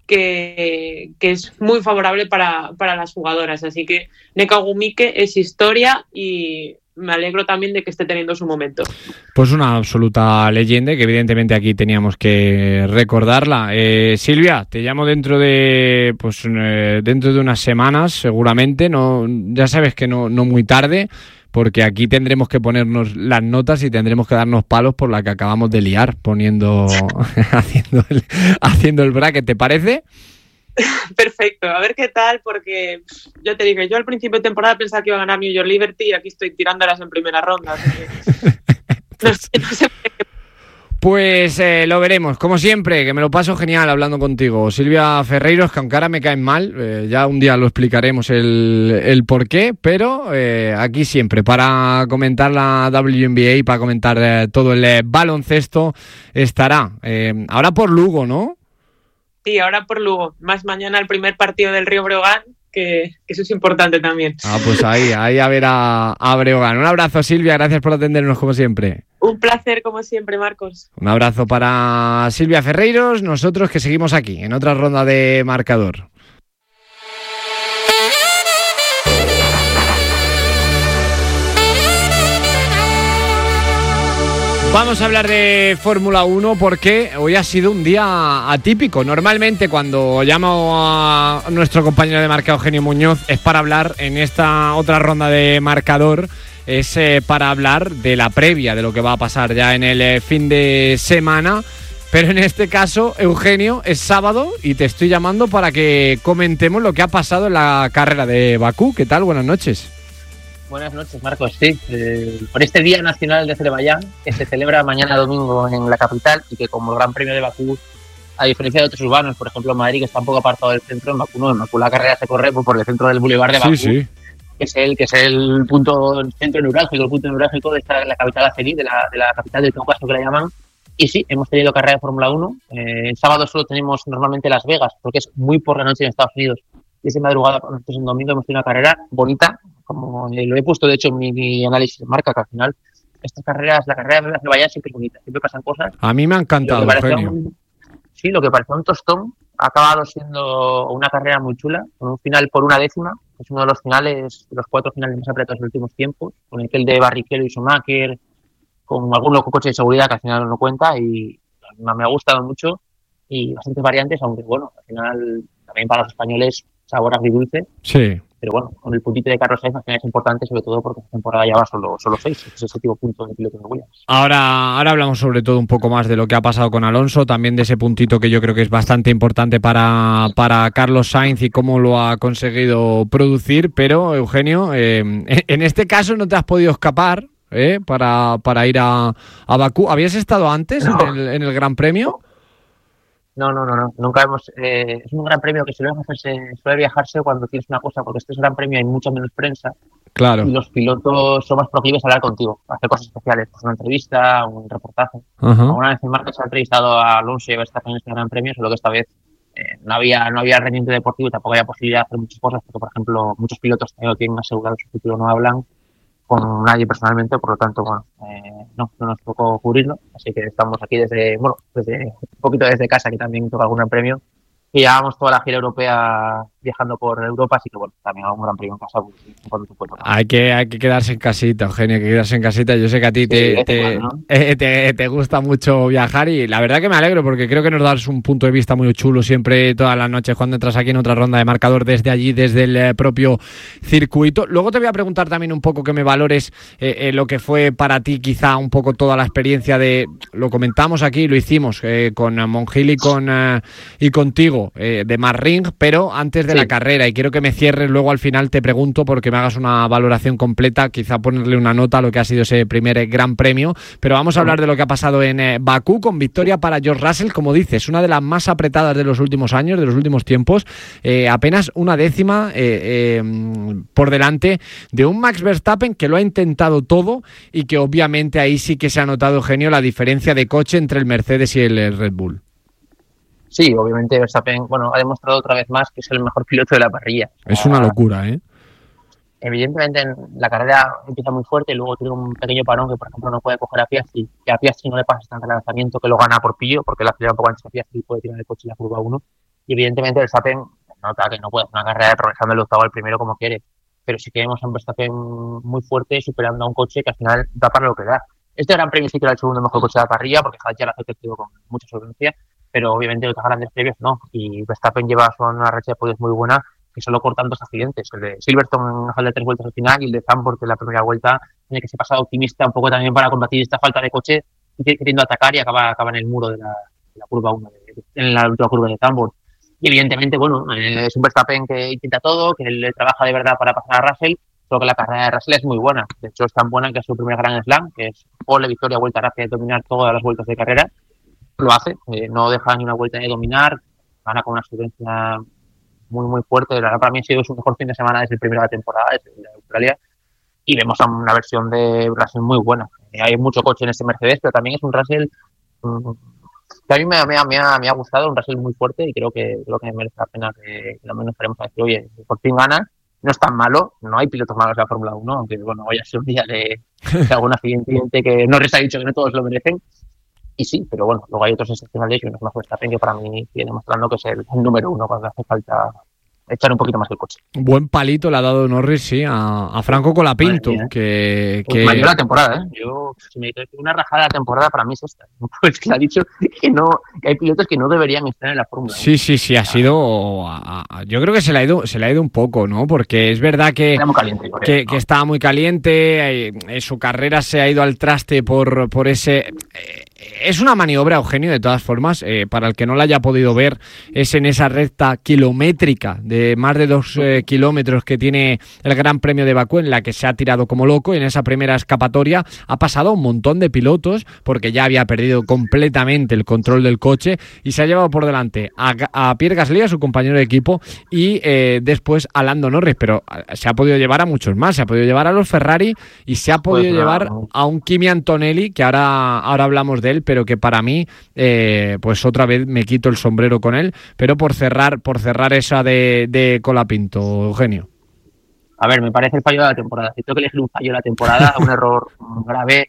que, que es muy favorable para, para las jugadoras. Así que Nneka Ogwumike es historia y me alegro también de que esté teniendo su momento. Pues una absoluta leyenda que evidentemente aquí teníamos que recordarla. Eh, Silvia, te llamo dentro de pues eh, dentro de unas semanas seguramente, no, ya sabes que no, no muy tarde, porque aquí tendremos que ponernos las notas y tendremos que darnos palos por la que acabamos de liar poniendo haciendo el, haciendo el bracket, ¿te parece? Perfecto, a ver qué tal, porque yo te digo, yo al principio de temporada pensaba que iba a ganar New York Liberty y aquí estoy tirándolas en primera ronda, así que no sé, no sé qué. Pues eh, lo veremos, como siempre, que me lo paso genial hablando contigo. Silvia Ferreiros, que aunque ahora me caen mal, eh, ya un día lo explicaremos el, el por qué, pero eh, aquí siempre, para comentar la W N B A y para comentar eh, todo el eh, baloncesto, estará. Eh, ahora por Lugo, ¿no? Sí, ahora por Lugo. Más mañana el primer partido del Río Breogán, que, que eso es importante también. Ah, pues ahí, ahí a ver a, a Breogán. Un abrazo, Silvia, gracias por atendernos como siempre. Un placer, como siempre, Marcos. Un abrazo para Silvia Ferreiros, nosotros que seguimos aquí, en otra ronda de marcador. Vamos a hablar de Fórmula uno porque hoy ha sido un día atípico. Normalmente cuando llamo a nuestro compañero de marca Eugenio Muñoz es para hablar en esta otra ronda de marcador, es eh, para hablar de la previa de lo que va a pasar ya en el eh, fin de semana. Pero en este caso, Eugenio, es sábado y te estoy llamando para que comentemos lo que ha pasado en la carrera de Bakú. ¿Qué tal? Buenas noches. Buenas noches, Marcos. Sí, eh, por este Día Nacional de Azerbaiyán, que se celebra mañana domingo en la capital y que como el Gran Premio de Bakú, a diferencia de otros urbanos, por ejemplo Madrid, que está un poco apartado del centro, en Bakú no, en Bakú la carrera se corre por el centro del Boulevard de Bakú, sí, sí. que es el que es el punto el centro neurálgico, el punto neurálgico de esta, la capital azerí, de la, de la capital del Cáucaso que la llaman. Y sí, hemos tenido carrera de Fórmula uno. Eh, el sábado solo tenemos normalmente Las Vegas, porque es muy por la noche en Estados Unidos. y esa madrugada, nosotros en domingo hemos tenido una carrera bonita, como lo he puesto de hecho en mi, mi análisis de marca, que al final estas carreras, la carrera de Azerbaiyán siempre es bonita, siempre pasan cosas. A mí me ha encantado, Eugenio. Un, sí, lo que parecía un tostón ha acabado siendo una carrera muy chula, con un final por una décima, que es uno de los finales, de los cuatro finales más apretados de los últimos tiempos, con el de Barrichello y Schumacher, con algún loco coche de seguridad que al final no cuenta, y me ha gustado mucho, y bastantes variantes, aunque bueno, al final también para los españoles sabor agridulce. Sí. Pero bueno, con el puntito de Carlos Sainz al final es importante, sobre todo porque esta temporada ya va solo, solo seis, es ese tipo de punto de piloto de Williams. Ahora, ahora hablamos sobre todo un poco más de lo que ha pasado con Alonso, también de ese puntito que yo creo que es bastante importante para, para Carlos Sainz y cómo lo ha conseguido producir, pero Eugenio, eh, en este caso no te has podido escapar eh, para, para ir a, a Bakú. ¿Habías estado antes no. en, el, en el Gran Premio? No, no, no, no, nunca hemos... Eh, es un gran premio que suele hacerse, suele viajarse cuando tienes una cosa, porque este es un gran premio, hay mucha menos prensa. Claro. Y los pilotos son más proclives a hablar contigo, a hacer cosas especiales, pues una entrevista, un reportaje. Uh-huh. Una vez en marca se ha entrevistado a Alonso y a Verstappen en este gran premio, solo que esta vez eh, no había no había rendimiento deportivo y tampoco había posibilidad de hacer muchas cosas, porque por ejemplo muchos pilotos que no tienen asegurado su futuro no hablan con nadie personalmente, por lo tanto, bueno, eh, no, no nos tocó cubrirlo, así que estamos aquí desde, bueno, desde un poquito desde casa, que también toca algún gran premio, y llevamos toda la gira europea viajando por Europa, así que bueno, también algún gran premio en casa, pues, cuando tú puedas. Hay que, hay que quedarse en casita, Eugenio, hay que quedarse en casita. Yo sé que a ti te, sí, te, bueno, ¿no? eh, te, te gusta mucho viajar y la verdad que me alegro porque creo que nos das un punto de vista muy chulo siempre todas las noches cuando entras aquí en otra ronda de marcador desde allí, desde el propio circuito. Luego te voy a preguntar también un poco que me valores eh, eh, lo que fue para ti quizá un poco toda la experiencia de, lo comentamos aquí, lo hicimos eh, con Mongil y, con, eh, y contigo eh, de Marring, pero antes de sí. la carrera, y quiero que me cierres luego al final, te pregunto porque me hagas una valoración completa, quizá ponerle una nota a lo que ha sido ese primer gran premio, pero vamos a hablar de lo que ha pasado en eh, Bakú, con victoria para George Russell, como dices, una de las más apretadas de los últimos años, de los últimos tiempos, eh, apenas una décima eh, eh, por delante de un Max Verstappen que lo ha intentado todo y que obviamente ahí sí que se ha notado, Eugenio, la diferencia de coche entre el Mercedes y el Red Bull. Sí, obviamente Verstappen, bueno, ha demostrado otra vez más que es el mejor piloto de la parrilla. Es una locura, ¿eh? Evidentemente la carrera empieza muy fuerte y luego tiene un pequeño parón que, por ejemplo, no puede coger a Piastri, que a Piastri no le pasa tanto el lanzamiento que lo gana por pillo, porque la acelera un poco antes a Piastri y puede tirar el coche en la curva uno. Y evidentemente Verstappen nota que no puede hacer una carrera progresando el octavo al primero como quiere, pero sí que vemos a un Verstappen muy fuerte superando a un coche que al final da para lo que da. Este gran premio sí que era el segundo mejor coche de la parrilla, porque Hadjar hace que con mucha solvencia, pero obviamente los grandes premios no, y Verstappen lleva una racha de podios muy buena que solo cortan dos accidentes, el de Silverstone en de tres vueltas al final y el de Zandvoort en la primera vuelta, en el que se pasa optimista un poco también para combatir esta falta de coche y queriendo atacar y acaba, acaba en el muro de la, de la curva uno, en la última curva de Zandvoort. Y evidentemente, bueno, eh, es un Verstappen que intenta todo, que le trabaja de verdad para pasar a Russell, solo que la carrera de Russell es muy buena, de hecho es tan buena que es su primer Grand Slam, que es pole, victoria, vuelta rápida, de dominar todas las vueltas de carrera. Lo hace, eh, no deja ni una vuelta de dominar, gana con una solvencia muy muy fuerte. La verdad, para mí ha sido su mejor fin de semana desde el primero de la temporada, desde Australia, y vemos a una versión de Russell muy buena. Eh, hay mucho coche en este Mercedes, pero también es un Russell um, que a mí me, me, me, ha, me ha gustado, un Russell muy fuerte, y creo que creo que merece la pena que, que lo menos faremos a decir, oye, por fin gana, no es tan malo, no hay pilotos malos de la Fórmula uno, aunque bueno, hoy ha sido un día de, de algún accidente que no les ha dicho que no todos lo merecen. Y sí, pero bueno, luego hay otros excepcionales y uno es más Verstappen que para mí sigue demostrando que es el, el número uno cuando hace falta echar un poquito más el coche. Un buen palito le ha dado Norris, sí, a, a Franco Colapinto. Mía, que, pues que... mayor la temporada, ¿eh? Yo, si me dices una rajada de la temporada para mí es esta. Pues que ha dicho que no, que hay pilotos que no deberían estar en la Fórmula. Sí, sí, sí, ha sido... A, a, yo creo que se le ha ido, se le ha ido un poco, ¿no? Porque es verdad que, muy caliente, que, eso, ¿no? que estaba muy caliente, eh, su carrera se ha ido al traste por, por ese... Eh, es una maniobra, Eugenio, de todas formas, eh, para el que no la haya podido ver, es en esa recta kilométrica de más de dos eh, kilómetros que tiene el Gran Premio de Bakú, en la que se ha tirado como loco. En esa primera escapatoria ha pasado un montón de pilotos porque ya había perdido completamente el control del coche y se ha llevado por delante a, a Pierre Gasly, a su compañero de equipo, y eh, después a Lando Norris, pero se ha podido llevar a muchos más, se ha podido llevar a los Ferrari y se ha podido pues no, llevar no. a un Kimi Antonelli, que ahora, ahora hablamos de él, pero que para mí, eh, pues otra vez me quito el sombrero con él. Pero por cerrar, por cerrar esa de, de Colapinto, Eugenio. A ver, me parece el fallo de la temporada. Si tengo que elegir un fallo de la temporada, un error grave.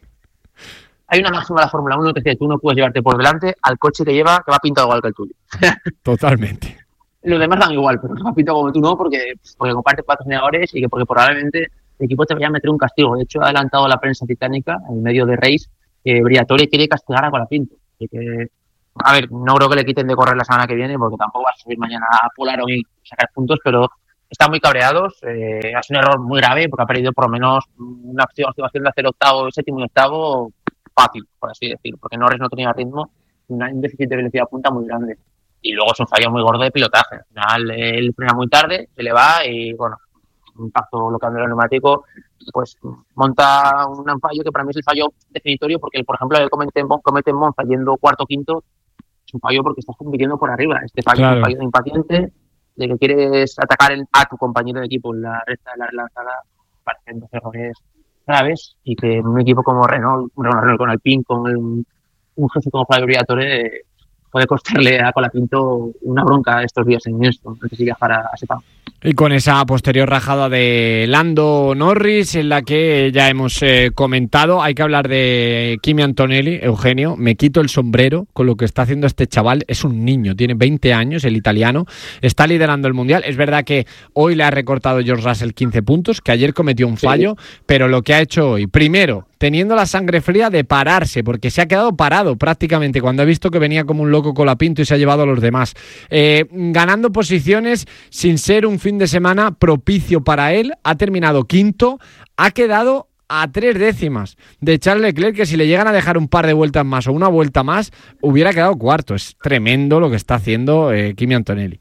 Hay una máxima de la Fórmula uno que dice que tú no puedes llevarte por delante al coche que lleva, que va pintado igual que el tuyo. Totalmente. Los demás dan igual, pero no va pintado como tú no, porque, porque comparte patrocinadores y que porque probablemente el equipo te vaya a meter un castigo. De hecho, ha adelantado la prensa británica en medio de race que Briatore quiere castigar a Colapinto. Así que, a ver, no creo que le quiten de correr la semana que viene, porque tampoco va a subir mañana a Polar y sacar puntos, pero están muy cabreados. Eh, ha sido un error muy grave porque ha perdido por lo menos una activación de hacer octavo, séptimo y octavo fácil, por así decirlo, porque Norris no tenía ritmo, un déficit de velocidad punta muy grande. Y luego es un fallo muy gordo de pilotaje. Al final él frena muy tarde, se le va y, bueno, un impacto lo cambia el neumático, pues monta un fallo que para mí es el fallo definitorio, porque, por ejemplo, el comete en, comete en Monza yendo cuarto o quinto, es un fallo porque estás compitiendo por arriba. Este fallo claro. Es un fallo de impaciente, de que quieres atacar el, a tu compañero de equipo en la recta de la relanzada, parecen dos errores graves, y que en un equipo como Renault, Renault con Alpine, con el, un jefe como Fabio Briatore, puede costarle a Colapinto una bronca estos días en esto, antes de viajar a, a Sepang. Y con esa posterior rajada de Lando Norris, en la que ya hemos eh, comentado, hay que hablar de Kimi Antonelli. Eugenio, me quito el sombrero con lo que está haciendo este chaval. Es un niño, tiene veinte años, el italiano, está liderando el Mundial. Es verdad que hoy le ha recortado George Russell quince puntos, que ayer cometió un fallo, sí. Pero lo que ha hecho hoy, primero, teniendo la sangre fría de pararse, porque se ha quedado parado prácticamente cuando ha visto que venía como un loco Colapinto y se ha llevado a los demás. Eh, ganando posiciones sin ser un fin de semana propicio para él, ha terminado quinto, ha quedado a tres décimas de Charles Leclerc, que si le llegan a dejar un par de vueltas más o una vuelta más, hubiera quedado cuarto. Es tremendo lo que está haciendo eh, Kimi Antonelli.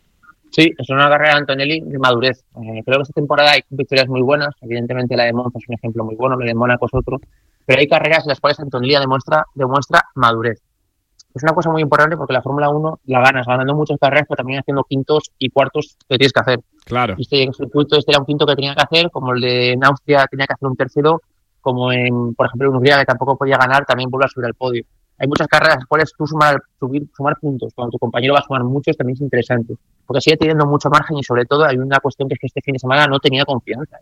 Sí, es una carrera de Antonelli de madurez. Eh, creo que esta temporada hay victorias muy buenas. Evidentemente la de Monza es un ejemplo muy bueno, la de Mónaco es otro. Pero hay carreras en las cuales Antonelli demuestra, demuestra madurez. Es una cosa muy importante porque la Fórmula uno la ganas ganando muchas carreras, pero también haciendo quintos y cuartos que tienes que hacer. Claro. Este circuito este era un quinto que tenía que hacer, como el de en Austria tenía que hacer un tercero, como en, por ejemplo, en Hungría, que tampoco podía ganar, también vuelve a subir al podio. Hay muchas carreras en las cuales tú sumar, subir, sumar puntos, cuando tu compañero va a sumar muchos, también es interesante. Porque sigue teniendo mucho margen y, sobre todo, hay una cuestión que es que este fin de semana no tenía confianza.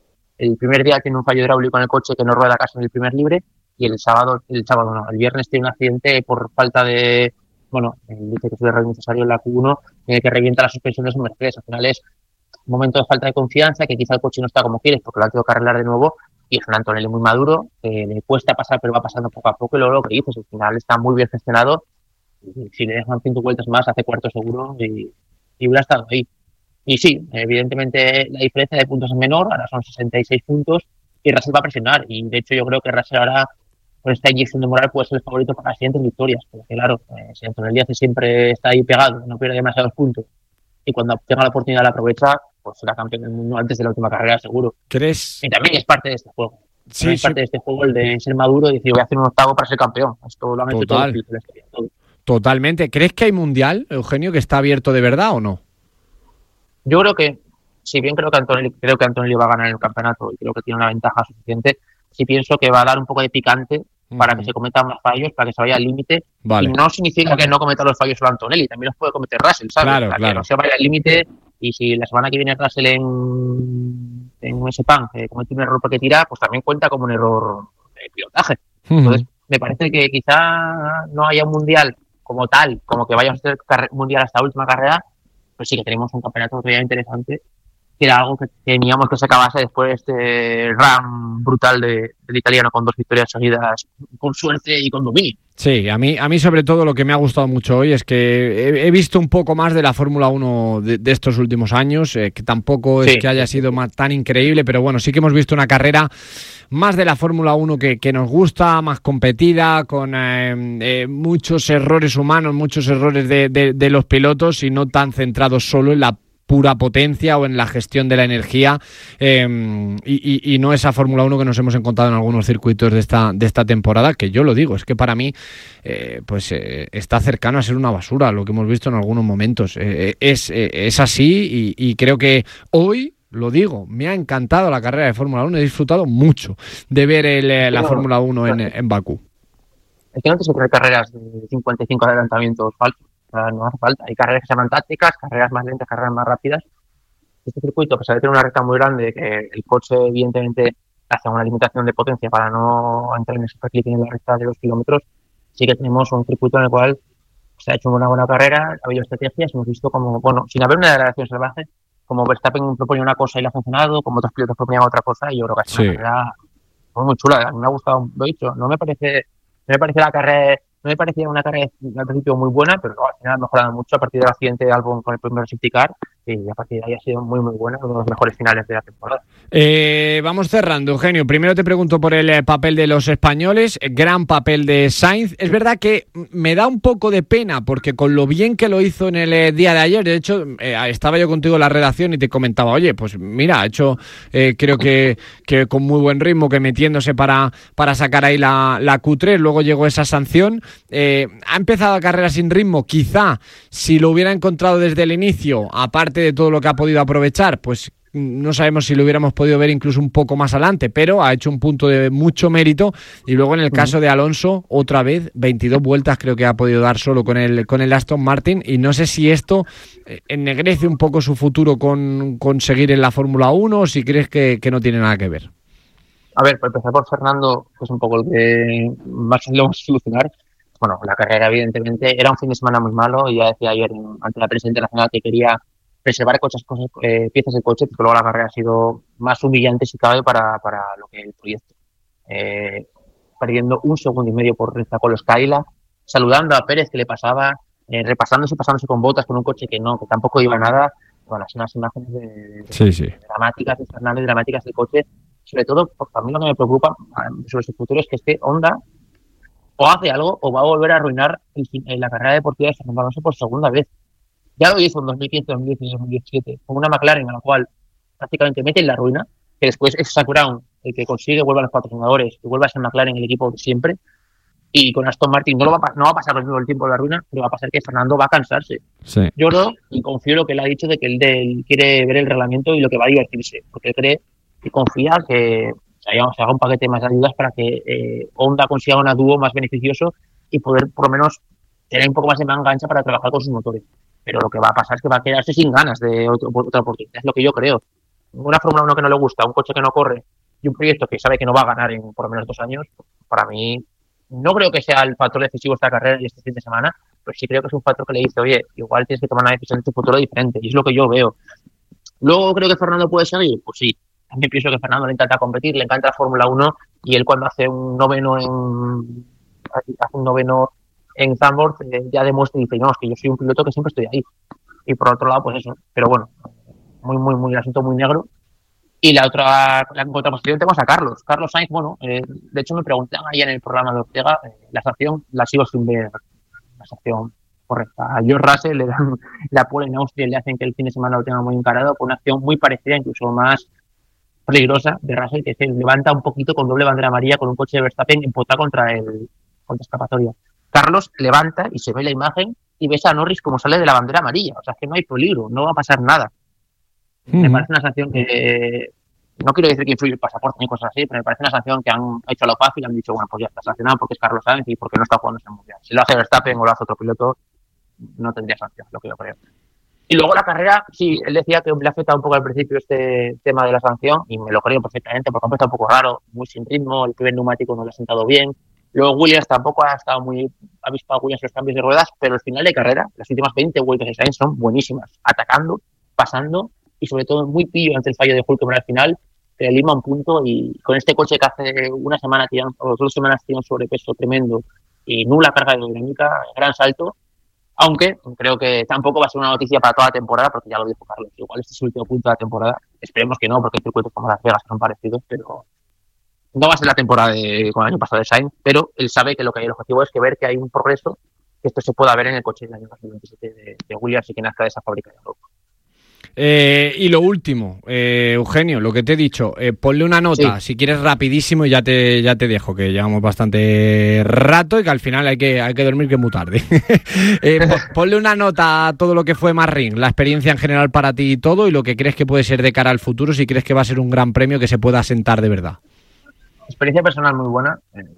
El primer día tiene un fallo hidráulico en el coche que no rueda casi en el primer libre, y el sábado, el sábado no, el viernes tiene un accidente por falta de, bueno, dice que es un error necesario en la Q uno, que revienta la suspensión de su Mercedes. Al final es un momento de falta de confianza, que quizá el coche no está como quieres porque lo ha tenido que arreglar de nuevo, y es un Antonelli muy maduro, que le cuesta pasar pero va pasando poco a poco, y luego lo que dices, al final está muy bien gestionado, y si le dejan cinco vueltas más hace cuarto seguro y, y hubiera estado ahí. Y sí, evidentemente la diferencia de puntos es menor, ahora son sesenta y seis puntos, y Russell va a presionar, y de hecho yo creo que Russell ahora, con esta inyección de moral, puede ser el favorito para las siguientes victorias, porque claro, eh, si Antonelli hace siempre está ahí pegado, no pierde demasiados puntos, y cuando tenga la oportunidad la aprovecha, pues será campeón del mundo antes de la última carrera, seguro. ¿Crees? Y también es parte de este juego. Sí, es sí. parte de este juego el de ser maduro y decir, voy a hacer un octavo para ser campeón. Esto lo han hecho todos los títulos. Totalmente. ¿Crees que hay mundial, Eugenio, que está abierto de verdad o no? Yo creo que, si bien creo que Antonelli, creo que Antonelli va a ganar el campeonato y creo que tiene una ventaja suficiente, sí pienso que va a dar un poco de picante para que se cometan más fallos, para que se vaya al límite. Vale. Y no significa que no cometa los fallos solo Antonelli, también los puede cometer Russell, ¿sabes? Claro, para claro. que no se vaya al límite, y si la semana que viene Russell en, en ese pan eh, comete un error porque tira, pues también cuenta como un error de pilotaje. Uh-huh. Entonces, me parece que quizá no haya un mundial como tal, como que vayamos a hacer carre- mundial hasta la última carrera, pero sí que tenemos un campeonato todavía interesante, que era algo que teníamos que se acabase después de este run brutal de, del italiano con dos victorias seguidas, con suerte y con dominio. Sí, a mí, a mí sobre todo lo que me ha gustado mucho hoy es que he, he visto un poco más de la Fórmula uno de, de estos últimos años, eh, que tampoco es sí. que haya sido más, tan increíble, pero bueno, sí que hemos visto una carrera más de la Fórmula uno que, que nos gusta, más competida, con eh, eh, muchos errores humanos, muchos errores de, de, de los pilotos, y no tan centrados solo en la pura potencia o en la gestión de la energía, eh, y, y, y no esa Fórmula uno que nos hemos encontrado en algunos circuitos de esta, de esta temporada, que yo lo digo, es que para mí eh, pues eh, está cercano a ser una basura lo que hemos visto en algunos momentos. Eh, es, eh, es así, y, y creo que hoy, lo digo, me ha encantado la carrera de Fórmula uno, he disfrutado mucho de ver el, eh, la Fórmula uno en, en Bakú. Es que no tienes que tener carreras de cincuenta y cinco adelantamientos falsos. O sea, no hace falta. Hay carreras que se llaman tácticas, carreras más lentas, carreras más rápidas. Este circuito, a pesar de tener una recta muy grande, que el coche evidentemente hace una limitación de potencia para no entrar en ese superclipping en la recta de dos kilómetros, sí que tenemos un circuito en el cual se ha hecho una buena carrera, ha habido estrategias, hemos visto como, bueno, sin haber una degradación salvaje, como Verstappen propone una cosa y le ha funcionado, como otros pilotos proponían otra cosa, y yo creo que ha sido sí. una carrera muy, muy chula. A mí me ha gustado, lo he dicho, no me parece, no me parece la carrera, no me parecía una carrera al principio muy buena, pero al final ha mejorado mucho a partir del accidente de Albon con el primer safety car, y a partir de ahí ha sido muy, muy buena, uno de los mejores finales de la temporada. Eh, vamos cerrando, Eugenio. Primero te pregunto por el eh, papel de los españoles, gran papel de Sainz. Es verdad que me da un poco de pena, porque con lo bien que lo hizo en el eh, día de ayer, de hecho, eh, estaba yo contigo en la redacción y te comentaba, oye, pues mira, ha hecho, eh, creo que, que con muy buen ritmo, que metiéndose para, para sacar ahí la, la Q tres, luego llegó esa sanción. Eh, ha empezado la carrera sin ritmo, quizá si lo hubiera encontrado desde el inicio, aparte de todo lo que ha podido aprovechar, pues no sabemos si lo hubiéramos podido ver incluso un poco más adelante, pero ha hecho un punto de mucho mérito. Y luego en el caso de Alonso, otra vez, veintidós vueltas creo que ha podido dar solo con el, con el Aston Martin, y no sé si esto ennegrece un poco su futuro con, con seguir en la Fórmula uno, o si crees que, que no tiene nada que ver. A ver, por empezar por Fernando, que es un poco el que más lo vamos a solucionar. Bueno, la carrera evidentemente era un fin de semana muy malo, y ya decía ayer ante la prensa internacional que quería preservar coches, cosas, eh, piezas del coche, porque luego la carrera ha sido más humillante si cabe para, para lo que es el proyecto. Eh, perdiendo un segundo y medio por recta con los Kaila, saludando a Pérez que le pasaba, eh, repasándose, pasándose con botas con un coche que no, que tampoco iba a nada. Bueno, son unas imágenes de, de, sí, sí. de dramáticas, de Fernández, dramáticas del coche. Sobre todo, porque a mí lo que me preocupa sobre su futuro es que este Honda o hace algo o va a volver a arruinar el, la carrera deportiva de Fernando Alonso por segunda vez. Ya lo hizo en dos mil quince, dos mil dieciséis, dos mil diecisiete, con una McLaren a la cual prácticamente mete en la ruina, que después es Zak Brown el que consigue, vuelve a los patrocinadores, que vuelva a ser McLaren el equipo de siempre, y con Aston Martin no, lo va a, no va a pasar lo mismo el tiempo de la ruina, pero va a pasar que Fernando va a cansarse. Sí. Yo creo y confío en lo que él ha dicho de que él, de, él quiere ver el reglamento y lo que va a divertirse, porque él cree y confía que se haga un paquete más de ayudas para que eh, Honda consiga un dúo más beneficioso y poder por lo menos tener un poco más de manga ancha para trabajar con sus motores. Pero lo que va a pasar es que va a quedarse sin ganas de otro, otra oportunidad, es lo que yo creo. Una Fórmula uno que no le gusta, un coche que no corre y un proyecto que sabe que no va a ganar en por lo menos dos años, para mí no creo que sea el factor decisivo esta carrera y este fin de semana, pero sí creo que es un factor que le dice, oye, igual tienes que tomar una decisión en tu futuro diferente, y es lo que yo veo. Luego creo que Fernando puede seguir, pues sí. También pienso que a Fernando le encanta competir, le encanta la Fórmula uno, y él cuando hace un noveno en hace un noveno en Zandvoort eh, ya demuestra y dice, no, es que yo soy un piloto que siempre estoy ahí. Y por otro lado, pues eso. Pero bueno, muy, muy, muy, el asunto muy negro. Y la otra, la contraposición tenemos a Carlos. Carlos Sainz, bueno, eh, de hecho me preguntaban ahí en el programa de Ortega, eh, la sanción la sigo sin ver, la sanción correcta. A George Russell le dan la pole en Austria y le hacen que el fin de semana lo tenga muy encarado, con una acción muy parecida, incluso más peligrosa de Russell, que se levanta un poquito con doble bandera amarilla con un coche de Verstappen empotrado contra el contra escapatoria. Carlos levanta y se ve la imagen y ves a Norris como sale de la bandera amarilla. O sea, es que no hay peligro, no va a pasar nada. Mm. Me parece una sanción que eh, no quiero decir que influye el pasaporte ni cosas así, pero me parece una sanción que han hecho a lo fácil y han dicho, bueno, pues ya está sancionado porque es Carlos Sainz y porque no está jugando en el Mundial. Si lo hace Verstappen o lo hace otro piloto, no tendría sanción, lo que yo creo. Y luego la carrera, sí, él decía que le afecta un poco al principio este tema de la sanción, y me lo creo perfectamente, porque ha empezado un poco raro, muy sin ritmo, el primer neumático no le ha sentado bien. Luego Williams tampoco ha estado muy avispado Williams los cambios de ruedas, pero el final de carrera, las últimas veinte vueltas de Sainz son buenísimas, atacando, pasando, y sobre todo muy pillo ante el fallo de Hülkenberg al final, que le lima un punto, y con este coche que hace una semana tiran, o dos semanas tiene un sobrepeso tremendo y nula carga aerodinámica, gran salto. Aunque creo que tampoco va a ser una noticia para toda la temporada, porque ya lo dijo Carlos, igual este es el último punto de la temporada. Esperemos que no, porque hay circuitos como Las Vegas son parecidos, pero no va a ser la temporada de, como el año pasado de Sainz, pero él sabe que lo que hay, el objetivo es que ver que hay un progreso, que esto se pueda ver en el coche del año dos mil veintisiete de, de Williams y que nazca de esa fábrica de Europa. Eh, y lo último, eh, Eugenio, lo que te he dicho, eh, ponle una nota, sí. Si quieres rapidísimo, y ya te, ya te dejo, que llevamos bastante rato y que al final hay que, hay que dormir, que es muy tarde. eh, ponle una nota a todo lo que fue Marrin, la experiencia en general para ti y todo, y lo que crees que puede ser de cara al futuro, si crees que va a ser un gran premio que se pueda asentar de verdad. Experiencia personal muy buena, eh,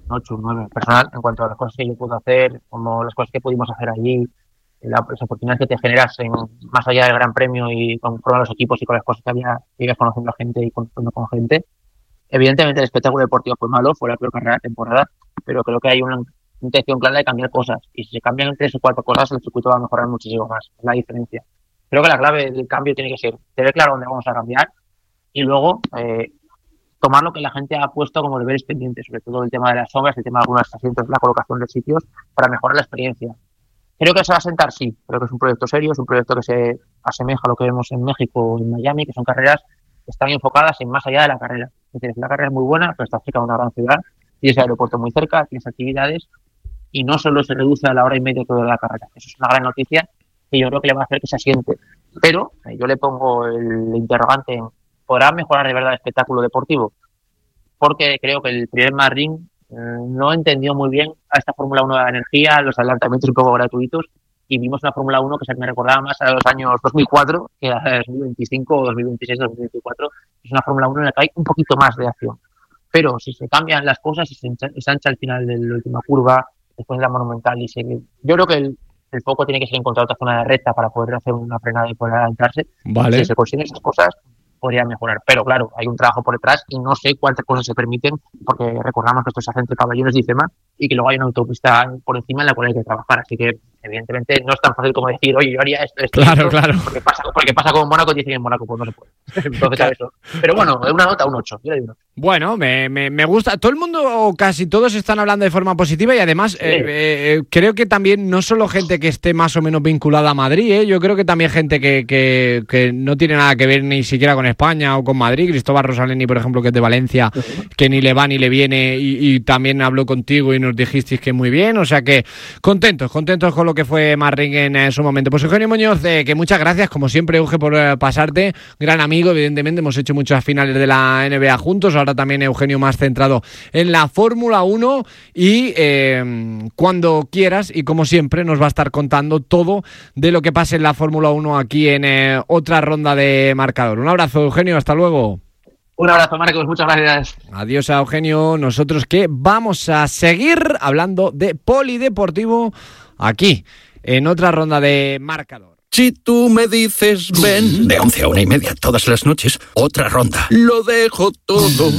ocho, un nueve. Personal, en cuanto a las cosas que yo puedo hacer, como las cosas que pudimos hacer allí, la, las oportunidades que te generas en, más allá del Gran Premio y con, con los equipos y con las cosas que había, que ibas conociendo a gente y conociendo con gente. Evidentemente el espectáculo deportivo fue malo, fue la peor carrera de la temporada, pero creo que hay una intención clara de cambiar cosas, y si se cambian tres o cuatro cosas el circuito va a mejorar muchísimo más, es la diferencia. Creo que la clave del cambio tiene que ser tener claro dónde vamos a cambiar y luego eh, tomar lo que la gente ha puesto como deberes pendientes, sobre todo el tema de las sombras, el tema de algunos asientos, la colocación de sitios, para mejorar la experiencia. Creo que se va a sentar, sí, creo que es un proyecto serio, es un proyecto que se asemeja a lo que vemos en México o en Miami, que son carreras que están enfocadas en más allá de la carrera. Es decir, la carrera es muy buena, pero está cerca de una gran ciudad, tienes el aeropuerto muy cerca, tienes actividades, y no solo se reduce a la hora y media toda la carrera. Eso es una gran noticia que yo creo que le va a hacer que se asiente. Pero eh, yo le pongo el interrogante en, ¿podrá mejorar de verdad el espectáculo deportivo? Porque creo que el primer Marrín eh, no entendió muy bien a esta Fórmula uno de la energía, los adelantamientos un poco gratuitos, y vimos una Fórmula uno que se me recordaba más a los años dos mil cuatro que a dos mil veinticinco, dos mil veintiséis, dos mil veinticuatro. Es una Fórmula uno en la que hay un poquito más de acción. Pero si se cambian las cosas y se ensancha al final de la última curva, después de la Monumental, y se, yo creo que el, el foco tiene que ser encontrar otra zona de recta para poder hacer una frenada y poder adelantarse. Vale. Si se consiguen esas cosas, podría mejorar. Pero claro, hay un trabajo por detrás y no sé cuántas cosas se permiten, porque recordamos que esto se hace entre Pabellones y IFEMA y que luego hay una autopista por encima en la cual hay que trabajar. Así que, evidentemente, no es tan fácil como decir, oye, yo haría esto, esto, claro, esto, claro. Porque pasa, porque pasa como en Mónaco y dicen en Mónaco, pues no se puede. Entonces, claro. Eso. Pero bueno, de una nota, un ocho. Yo le doy un ocho. Bueno, me, me, me gusta. Todo el mundo, o casi todos, están hablando de forma positiva y además sí. eh, eh, creo que también no solo gente que esté más o menos vinculada a Madrid, ¿eh? Yo creo que también gente que, que, que no tiene nada que ver ni siquiera con España o con Madrid. Cristóbal Rosaleni, por ejemplo, que es de Valencia, sí. que ni le va ni le viene y, y también habló contigo y nos dijisteis que muy bien. O sea que contentos, contentos con lo que fue Marrín en eh, su momento. Pues Eugenio Muñoz, eh, que muchas gracias, como siempre, Euge, por eh, pasarte. Gran amigo, evidentemente, hemos hecho muchas finales de la N B A juntos. Ahora también Eugenio más centrado en la Fórmula uno y eh, cuando quieras y como siempre nos va a estar contando todo de lo que pase en la Fórmula uno aquí en eh, otra ronda de marcador. Un abrazo, Eugenio, hasta luego. Un abrazo, Marcos, muchas gracias. Adiós a Eugenio, nosotros que vamos a seguir hablando de polideportivo aquí en otra ronda de marcador. Si tú me dices ven, de once a una y media todas las noches, otra ronda. Lo dejo todo,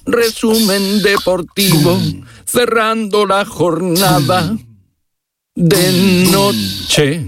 resumen deportivo, cerrando la jornada de noche.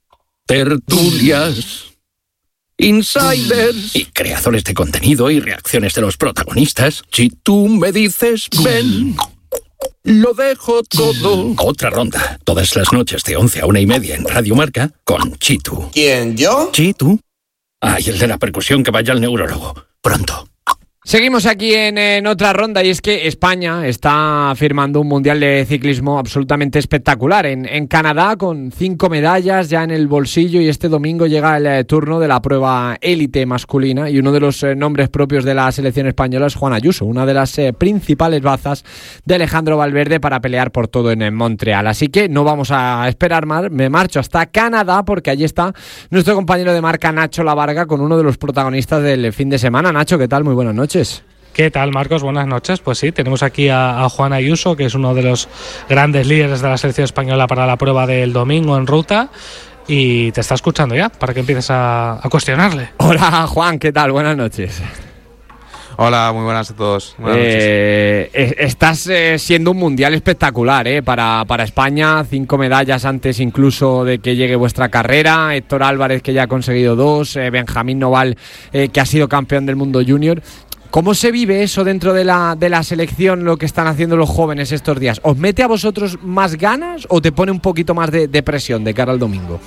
Tertulias, insiders y creadores de contenido y reacciones de los protagonistas. Si tú me dices ven, lo dejo todo. Otra ronda, todas las noches de once a una y media en Radio Marca con Chitu. ¿Quién, yo? Chitu. Ah, y el de la percusión que vaya al neurólogo. Pronto. Seguimos aquí en, en otra ronda y es que España está firmando un mundial de ciclismo absolutamente espectacular en, en Canadá con cinco medallas ya en el bolsillo y este domingo llega el eh, turno de la prueba élite masculina y uno de los eh, nombres propios de la selección española es Juan Ayuso, una de las eh, principales bazas de Alejandro Valverde para pelear por todo en, en Montreal. Así que no vamos a esperar más, me marcho hasta Canadá porque allí está nuestro compañero de marca Nacho Lavarga con uno de los protagonistas del fin de semana. Nacho, ¿qué tal? Muy buenas noches. ¿Qué tal, Marcos? Buenas noches. Pues sí, tenemos aquí a, a Juan Ayuso, que es uno de los grandes líderes de la selección española para la prueba del domingo en ruta, y te está escuchando ya para que empieces a, a cuestionarle. Hola, Juan, ¿qué tal? Buenas noches. Hola, muy buenas a todos. Buenas eh, noches. Estás eh, siendo un mundial espectacular eh, para, para España, cinco medallas antes incluso de que llegue vuestra carrera, Héctor Álvarez que ya ha conseguido dos, eh, Benjamín Noval eh, que ha sido campeón del mundo junior. ¿Cómo se vive eso dentro de la, de la selección, lo que están haciendo los jóvenes estos días? ¿Os mete a vosotros más ganas o te pone un poquito más de, de presión de cara al domingo?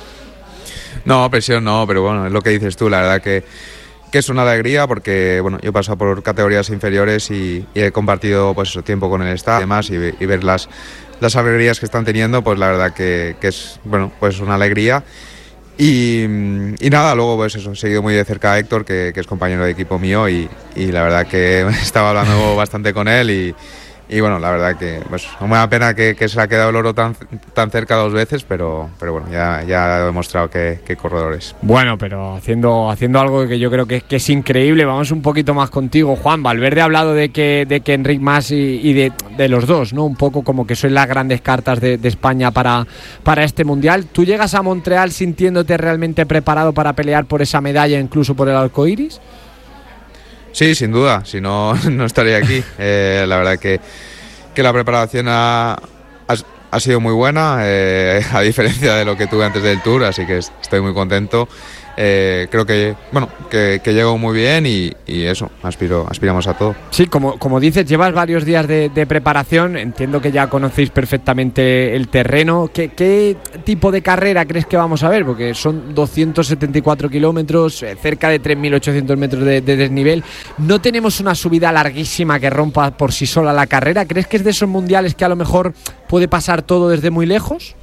No, presión no, pero bueno, es lo que dices tú, la verdad que que es una alegría porque bueno, yo he pasado por categorías inferiores y, y he compartido pues eso, tiempo con el staff y demás y, y ver las, las alegrías que están teniendo, pues la verdad que, que es bueno, pues una alegría y, y nada, luego pues eso, he seguido muy de cerca a Héctor que, que es compañero de equipo mío y, y la verdad que estaba hablando bastante con él y y bueno, la verdad que pues una pena que, que se le ha quedado el oro tan, tan cerca dos veces, pero, pero bueno, ya, ya he demostrado que, que corredores. Bueno, pero haciendo, haciendo algo que yo creo que, que es increíble. Vamos un poquito más contigo, Juan. Valverde ha hablado de que, de que Enric Mas y, y de, de los dos, ¿no? Un poco como que son las grandes cartas de, de España para, para este Mundial. ¿Tú llegas a Montreal sintiéndote realmente preparado para pelear por esa medalla, incluso por el arcoiris? Sí, sin duda, si no, no estaría aquí. Eh, la verdad que, que la preparación ha, ha, ha sido muy buena, eh, a diferencia de lo que tuve antes del Tour, así que estoy muy contento. Eh, creo que bueno que, que llego muy bien y, y eso, aspiro, aspiramos a todo. Sí, como, como dices, llevas varios días de, de preparación, entiendo que ya conocéis perfectamente el terreno. ¿Qué, qué tipo de carrera crees que vamos a ver? Porque son doscientos setenta y cuatro kilómetros, eh, cerca de tres mil ochocientos metros de, de desnivel. No tenemos una subida larguísima que rompa por sí sola la carrera. ¿Crees que es de esos mundiales que a lo mejor puede pasar todo desde muy lejos?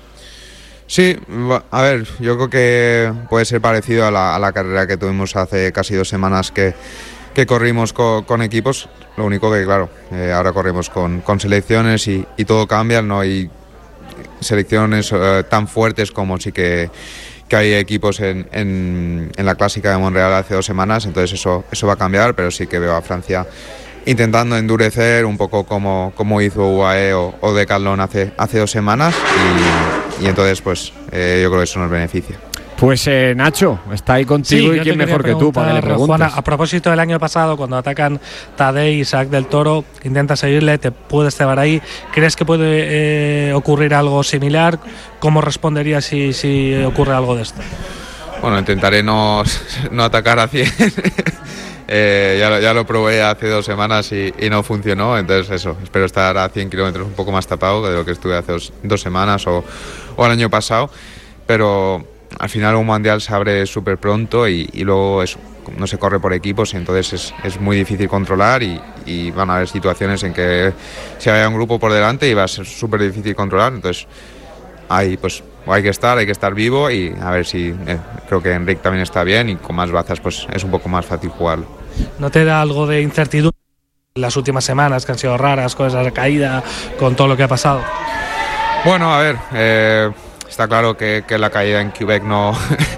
Sí, a ver, yo creo que puede ser parecido a la, a la carrera que tuvimos hace casi dos semanas que, que corrimos con, con equipos. Lo único que, claro, eh, ahora corrimos con, con selecciones y, y todo cambia, no hay selecciones eh, tan fuertes como sí que, que hay equipos en, en, en la clásica de Montreal hace dos semanas, entonces eso, eso va a cambiar, pero sí que veo a Francia intentando endurecer un poco como, como hizo U A E o, o Decathlon hace, hace dos semanas y, y entonces pues eh, yo creo que eso nos beneficia. Pues eh, Nacho, está ahí contigo, sí, y quién mejor que tú para que le preguntes. Juana, a propósito del año pasado, cuando atacan Tadej y Isaac del Toro, intentas seguirle, te puedes cebar ahí. ¿Crees que puede eh, ocurrir algo similar? ¿Cómo responderías si, si ocurre algo de esto? Bueno, intentaré no, no atacar a cien. Eh, ya, lo, ya lo probé hace dos semanas y, y no funcionó, entonces eso, espero estar a cien kilómetros un poco más tapado de lo que estuve hace dos, dos semanas o, o el año pasado, pero al final un mundial se abre súper pronto y, y luego eso, no se corre por equipos, entonces es, es muy difícil controlar y, y van a haber situaciones en que si hay un grupo por delante y va a ser súper difícil controlar, entonces ahí pues hay que estar, hay que estar vivo y a ver si, eh, creo que Enric también está bien y con más bazas pues es un poco más fácil jugarlo. ¿No te da algo de incertidumbre en las últimas semanas que han sido raras, con esa caída, con todo lo que ha pasado? Bueno, a ver, eh, está claro que, que la caída en Quebec no,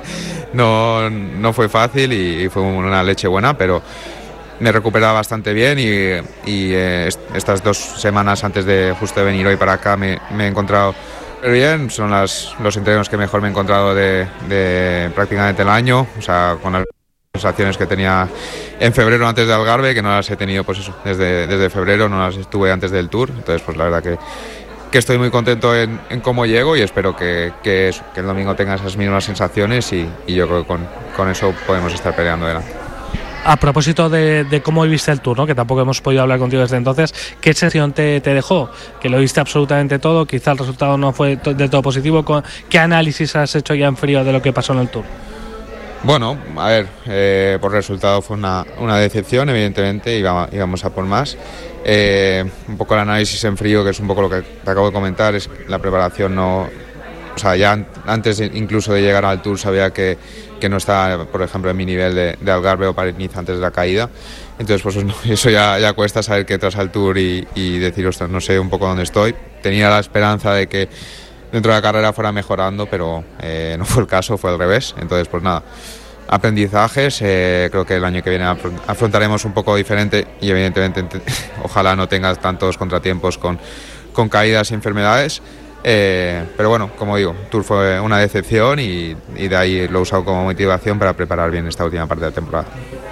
no, no fue fácil y, y fue una leche buena, pero me recuperaba bastante bien y, y eh, estas dos semanas antes de justo de venir hoy para acá me, me he encontrado bien. Son las, los entrenos que mejor me he encontrado de, de prácticamente el año, o sea, con las sensaciones que tenía en febrero antes de Algarve, que no las he tenido pues eso, desde, desde febrero, no las estuve antes del Tour, entonces pues la verdad que, que estoy muy contento en, en cómo llego y espero que, que, eso, que el domingo tenga esas mismas sensaciones y, y yo creo que con, con eso podemos estar peleando delante. A propósito de, de cómo viste el Tour, ¿no? Que tampoco hemos podido hablar contigo desde entonces, ¿qué sensación te, te dejó? Que lo viste absolutamente todo, quizá el resultado no fue del todo positivo. ¿Qué análisis has hecho ya en frío de lo que pasó en el Tour? Bueno, a ver, eh, por resultado fue una, una decepción, evidentemente, íbamos, íbamos a por más. Eh, un poco el análisis en frío, que es un poco lo que te acabo de comentar, es que la preparación no... O sea, ya antes de, incluso de llegar al Tour sabía que, que no estaba, por ejemplo, en mi nivel de, de Algarve o París-Niza antes de la caída. Entonces, pues eso ya, ya cuesta saber que tras al Tour y, y decir, ostras, no sé un poco dónde estoy. Tenía la esperanza de que dentro de la carrera fuera mejorando, pero eh, no fue el caso, fue al revés. Entonces, pues nada, aprendizajes. Eh, creo que el año que viene afrontaremos un poco diferente y evidentemente ojalá no tengas tantos contratiempos con, con caídas y enfermedades. Eh, pero bueno, como digo, Tour fue una decepción y, y de ahí lo he usado como motivación para preparar bien esta última parte de la temporada.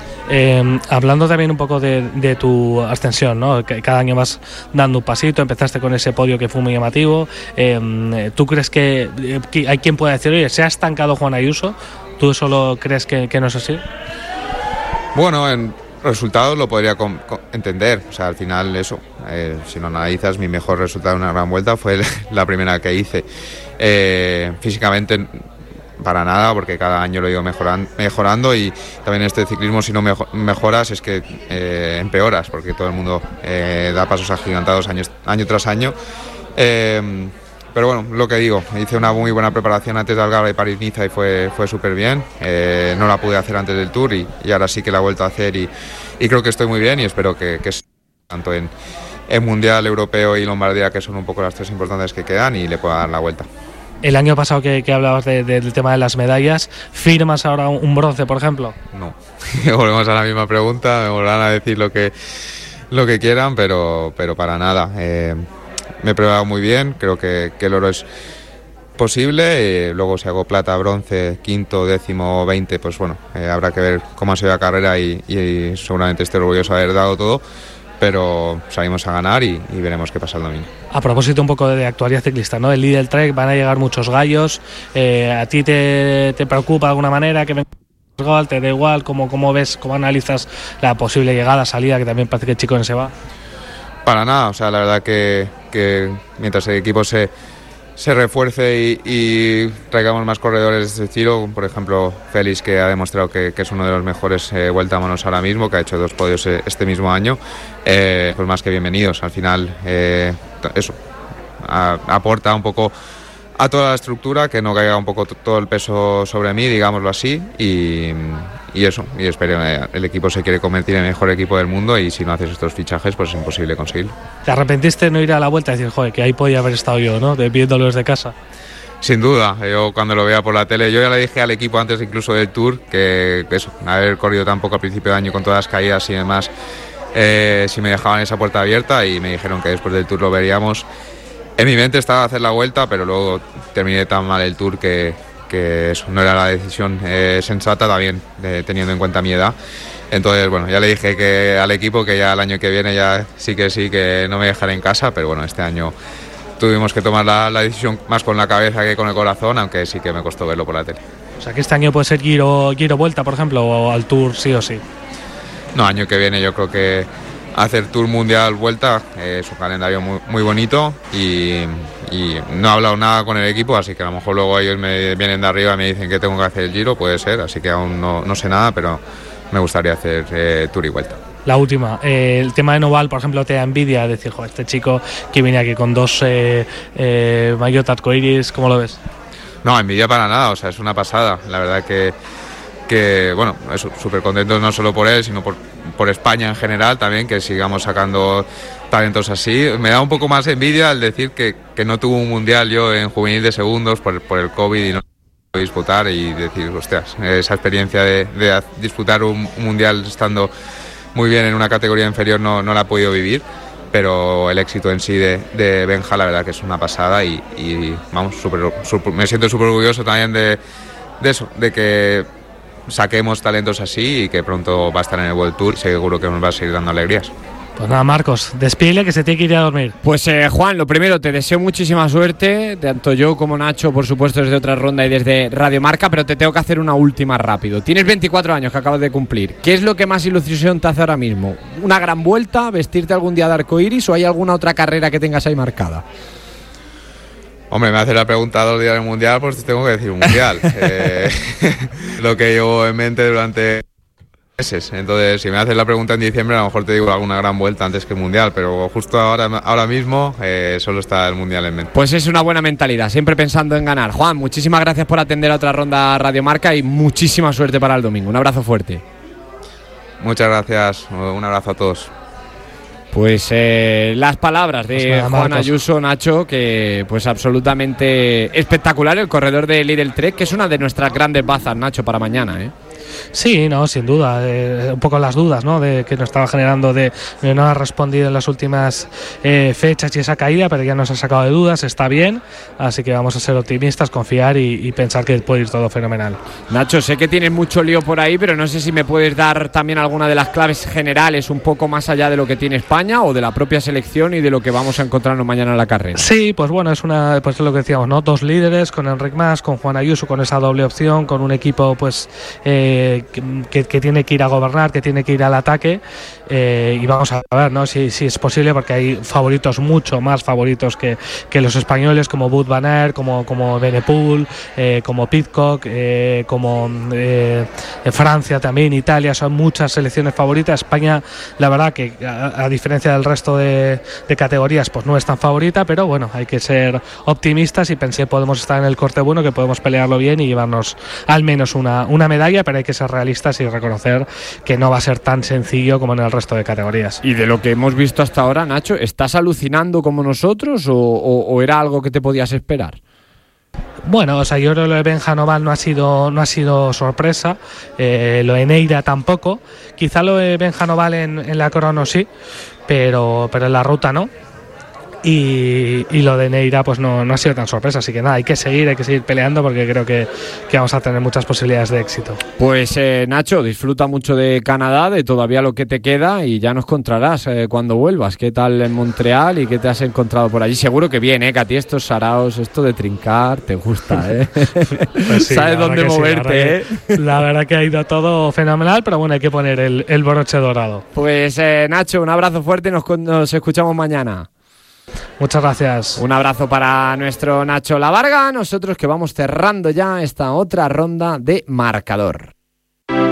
Eh, hablando también un poco de, de tu ascensión, ¿no? Que cada año vas dando un pasito, empezaste con ese podio que fue muy llamativo. Eh, ¿Tú crees que, que hay quien pueda decir, oye, se ha estancado Juan Ayuso? ¿Tú solo crees que, que no es así? Bueno, en resultados lo podría com- com- entender, o sea, al final eso, eh, si lo analizas, mi mejor resultado en una gran vuelta fue la primera que hice. Eh, físicamente para nada, porque cada año lo he ido mejorando, mejorando y también este ciclismo, si no mejo- mejoras es que eh, empeoras, porque todo el mundo eh, da pasos agigantados año, año tras año. Eh, pero bueno, lo que digo, hice una muy buena preparación antes de Algarve y París-Niza y fue, fue súper bien. Eh, no la pude hacer antes del Tour y, y ahora sí que la he vuelto a hacer y, y creo que estoy muy bien y espero que, que tanto en, en Mundial, Europeo y Lombardía, que son un poco las tres importantes que quedan, y le pueda dar la vuelta. El año pasado que, que hablabas de, de, del tema de las medallas, ¿firmas ahora un, un bronce, por ejemplo? No, volvemos a la misma pregunta, me volverán a decir lo que, lo que quieran, pero, pero para nada. Eh, me he preparado muy bien, creo que, que el oro es posible, eh, luego si hago plata, bronce, quinto, décimo, veinte, pues bueno, eh, habrá que ver cómo ha sido la carrera y, y seguramente esté orgulloso de haber dado todo, pero salimos a ganar y, y veremos qué pasa el domingo. A propósito un poco de actualidad ciclista, ¿no? El Lidl Trek, van a llegar muchos gallos, eh, ¿a ti te, te preocupa de alguna manera que venga, te da igual? ¿Cómo, cómo ves, cómo analizas la posible llegada, salida, que también parece que el Chicone se va? Para nada, o sea, la verdad que, que mientras el equipo se se refuerce y, y traigamos más corredores de estilo, por ejemplo Félix, que ha demostrado que, que es uno de los mejores eh, vueltamanos ahora mismo, que ha hecho dos podios este mismo año, eh, pues más que bienvenidos. Al final eh, eso a, aporta un poco a toda la estructura, que no caiga un poco t- todo el peso sobre mí, digámoslo así, y, y eso, y espero, eh, el equipo se quiere convertir en el mejor equipo del mundo, y si no haces estos fichajes pues es imposible conseguirlo. ¿Te arrepentiste de no ir a la vuelta y decir, joder, que ahí podía haber estado yo, ¿no? De viéndolo desde casa. Sin duda, yo cuando lo veía por la tele, yo ya le dije al equipo antes incluso del Tour que eso, haber corrido tan poco al principio de año con todas las caídas y demás, eh, si me dejaban esa puerta abierta, y me dijeron que después del Tour lo veríamos. En mi mente estaba hacer la vuelta, pero luego terminé tan mal el Tour que, que eso no era la decisión eh, sensata, también eh, teniendo en cuenta mi edad. Entonces, bueno, ya le dije que al equipo que ya el año que viene ya sí que sí, que no me dejaré en casa, pero bueno, este año tuvimos que tomar la, la decisión más con la cabeza que con el corazón, aunque sí que me costó verlo por la tele. O sea, que este año puede ser Giro, Giro Vuelta, por ejemplo, o al Tour sí o sí. No, año que viene yo creo que hacer Tour Mundial Vuelta eh, es un calendario muy, muy bonito, y, y no he hablado nada con el equipo, así que a lo mejor luego ellos me vienen de arriba y me dicen que tengo que hacer el Giro, puede ser, así que aún no, no sé nada, pero me gustaría hacer eh, Tour y Vuelta. La última, eh, el tema de Noval, por ejemplo, te da envidia decir, joder, este chico que viene aquí con dos eh, eh, maillot arcoiris, ¿cómo lo ves? No, envidia para nada, o sea, es una pasada, la verdad que que bueno, súper contento no solo por él, sino por, por España en general también, que sigamos sacando talentos así. Me da un poco más envidia el decir que, que no tuve un mundial yo en juvenil de segundos por, por el COVID y no pude disputar, y decir, hostias, esa experiencia de, de disputar un, un mundial estando muy bien en una categoría inferior no, no la he podido vivir, pero el éxito en sí de, de Benja, la verdad que es una pasada, y, y vamos, super, super, me siento súper orgulloso también de, de eso, de que saquemos talentos así, y que pronto va a estar en el World Tour, seguro que nos va a seguir dando alegrías. Pues nada, Marcos, despídele que se tiene que ir a dormir. Pues eh, Juan, lo primero, te deseo muchísima suerte, tanto yo como Nacho, por supuesto, desde otra ronda y desde Radio Marca, pero te tengo que hacer una última rápido. Tienes veinticuatro años que acabas de cumplir. ¿Qué es lo que más ilusión te hace ahora mismo? ¿Una gran vuelta, vestirte algún día de arcoiris, o hay alguna otra carrera que tengas ahí marcada? Hombre, me hace la pregunta dos días del Mundial, pues tengo que decir un Mundial. eh, lo que llevo en mente durante meses. Entonces, si me haces la pregunta en diciembre, a lo mejor te digo alguna gran vuelta antes que el Mundial, pero justo ahora, ahora mismo eh, solo está el Mundial en mente. Pues es una buena mentalidad, siempre pensando en ganar. Juan, muchísimas gracias por atender a otra ronda Radio Marca, y muchísima suerte para el domingo. Un abrazo fuerte. Muchas gracias, un abrazo a todos. Pues eh, las palabras de pues nada, Juan Ayuso, Nacho, que pues absolutamente espectacular el corredor de Lidl Trek, que es una de nuestras grandes bazas, Nacho, para mañana, ¿eh? Sí, no, sin duda, eh, un poco las dudas, ¿no?, de que nos estaba generando de, de no haber respondido en las últimas eh, fechas y esa caída, pero ya nos ha sacado de dudas, está bien, así que vamos a ser optimistas, confiar y, y pensar que puede ir todo fenomenal. Nacho, sé que tienes mucho lío por ahí, pero no sé si me puedes dar también alguna de las claves generales, un poco más allá de lo que tiene España o de la propia selección y de lo que vamos a encontrarnos mañana en la carrera. Sí, pues bueno, es una, pues es lo que decíamos, ¿no?, dos líderes, con Enric Mas, con Juan Ayuso, con esa doble opción, con un equipo pues eh, Que, que tiene que ir a gobernar, que tiene que ir al ataque, eh, y vamos a ver, ¿no?, si, si es posible, porque hay favoritos, mucho más favoritos que, que los españoles, como Wout van Aert, como, como Benepool, eh, como Pidcock, eh, como eh, Francia también, Italia, son muchas selecciones favoritas. España, la verdad que a, a diferencia del resto de, de categorías, pues no es tan favorita, pero bueno, hay que ser optimistas y pensé que podemos estar en el corte bueno, que podemos pelearlo bien y llevarnos al menos una, una medalla, pero hay que que ser realistas y reconocer que no va a ser tan sencillo como en el resto de categorías. Y de lo que hemos visto hasta ahora, Nacho, ¿estás alucinando como nosotros o, o, o era algo que te podías esperar? Bueno, o sea, yo creo que lo de Benja Noval no ha sido, no ha sido sorpresa, eh, lo de Neira tampoco, quizá lo de Benja Noval en, en la crono sí, pero, pero en la ruta no. Y, y lo de Neira pues no, no ha sido tan sorpresa, así que nada, hay que seguir, hay que seguir peleando porque creo que, que vamos a tener muchas posibilidades de éxito. Pues eh, Nacho, disfruta mucho de Canadá, de todavía lo que te queda y ya nos encontrarás eh, cuando vuelvas. ¿Qué tal en Montreal y qué te has encontrado por allí? Seguro que bien, ¿eh? Que a ti estos saraos, esto de trincar, te gusta, ¿eh? Pues sí, sabes dónde moverte, sí, ¿eh? La verdad que ha ido todo fenomenal, pero bueno, hay que poner el, el broche dorado. Pues eh, Nacho, un abrazo fuerte y nos, nos escuchamos mañana. Muchas gracias. Un abrazo para nuestro Nacho Lavarga. Nosotros que vamos cerrando ya esta otra ronda de marcador.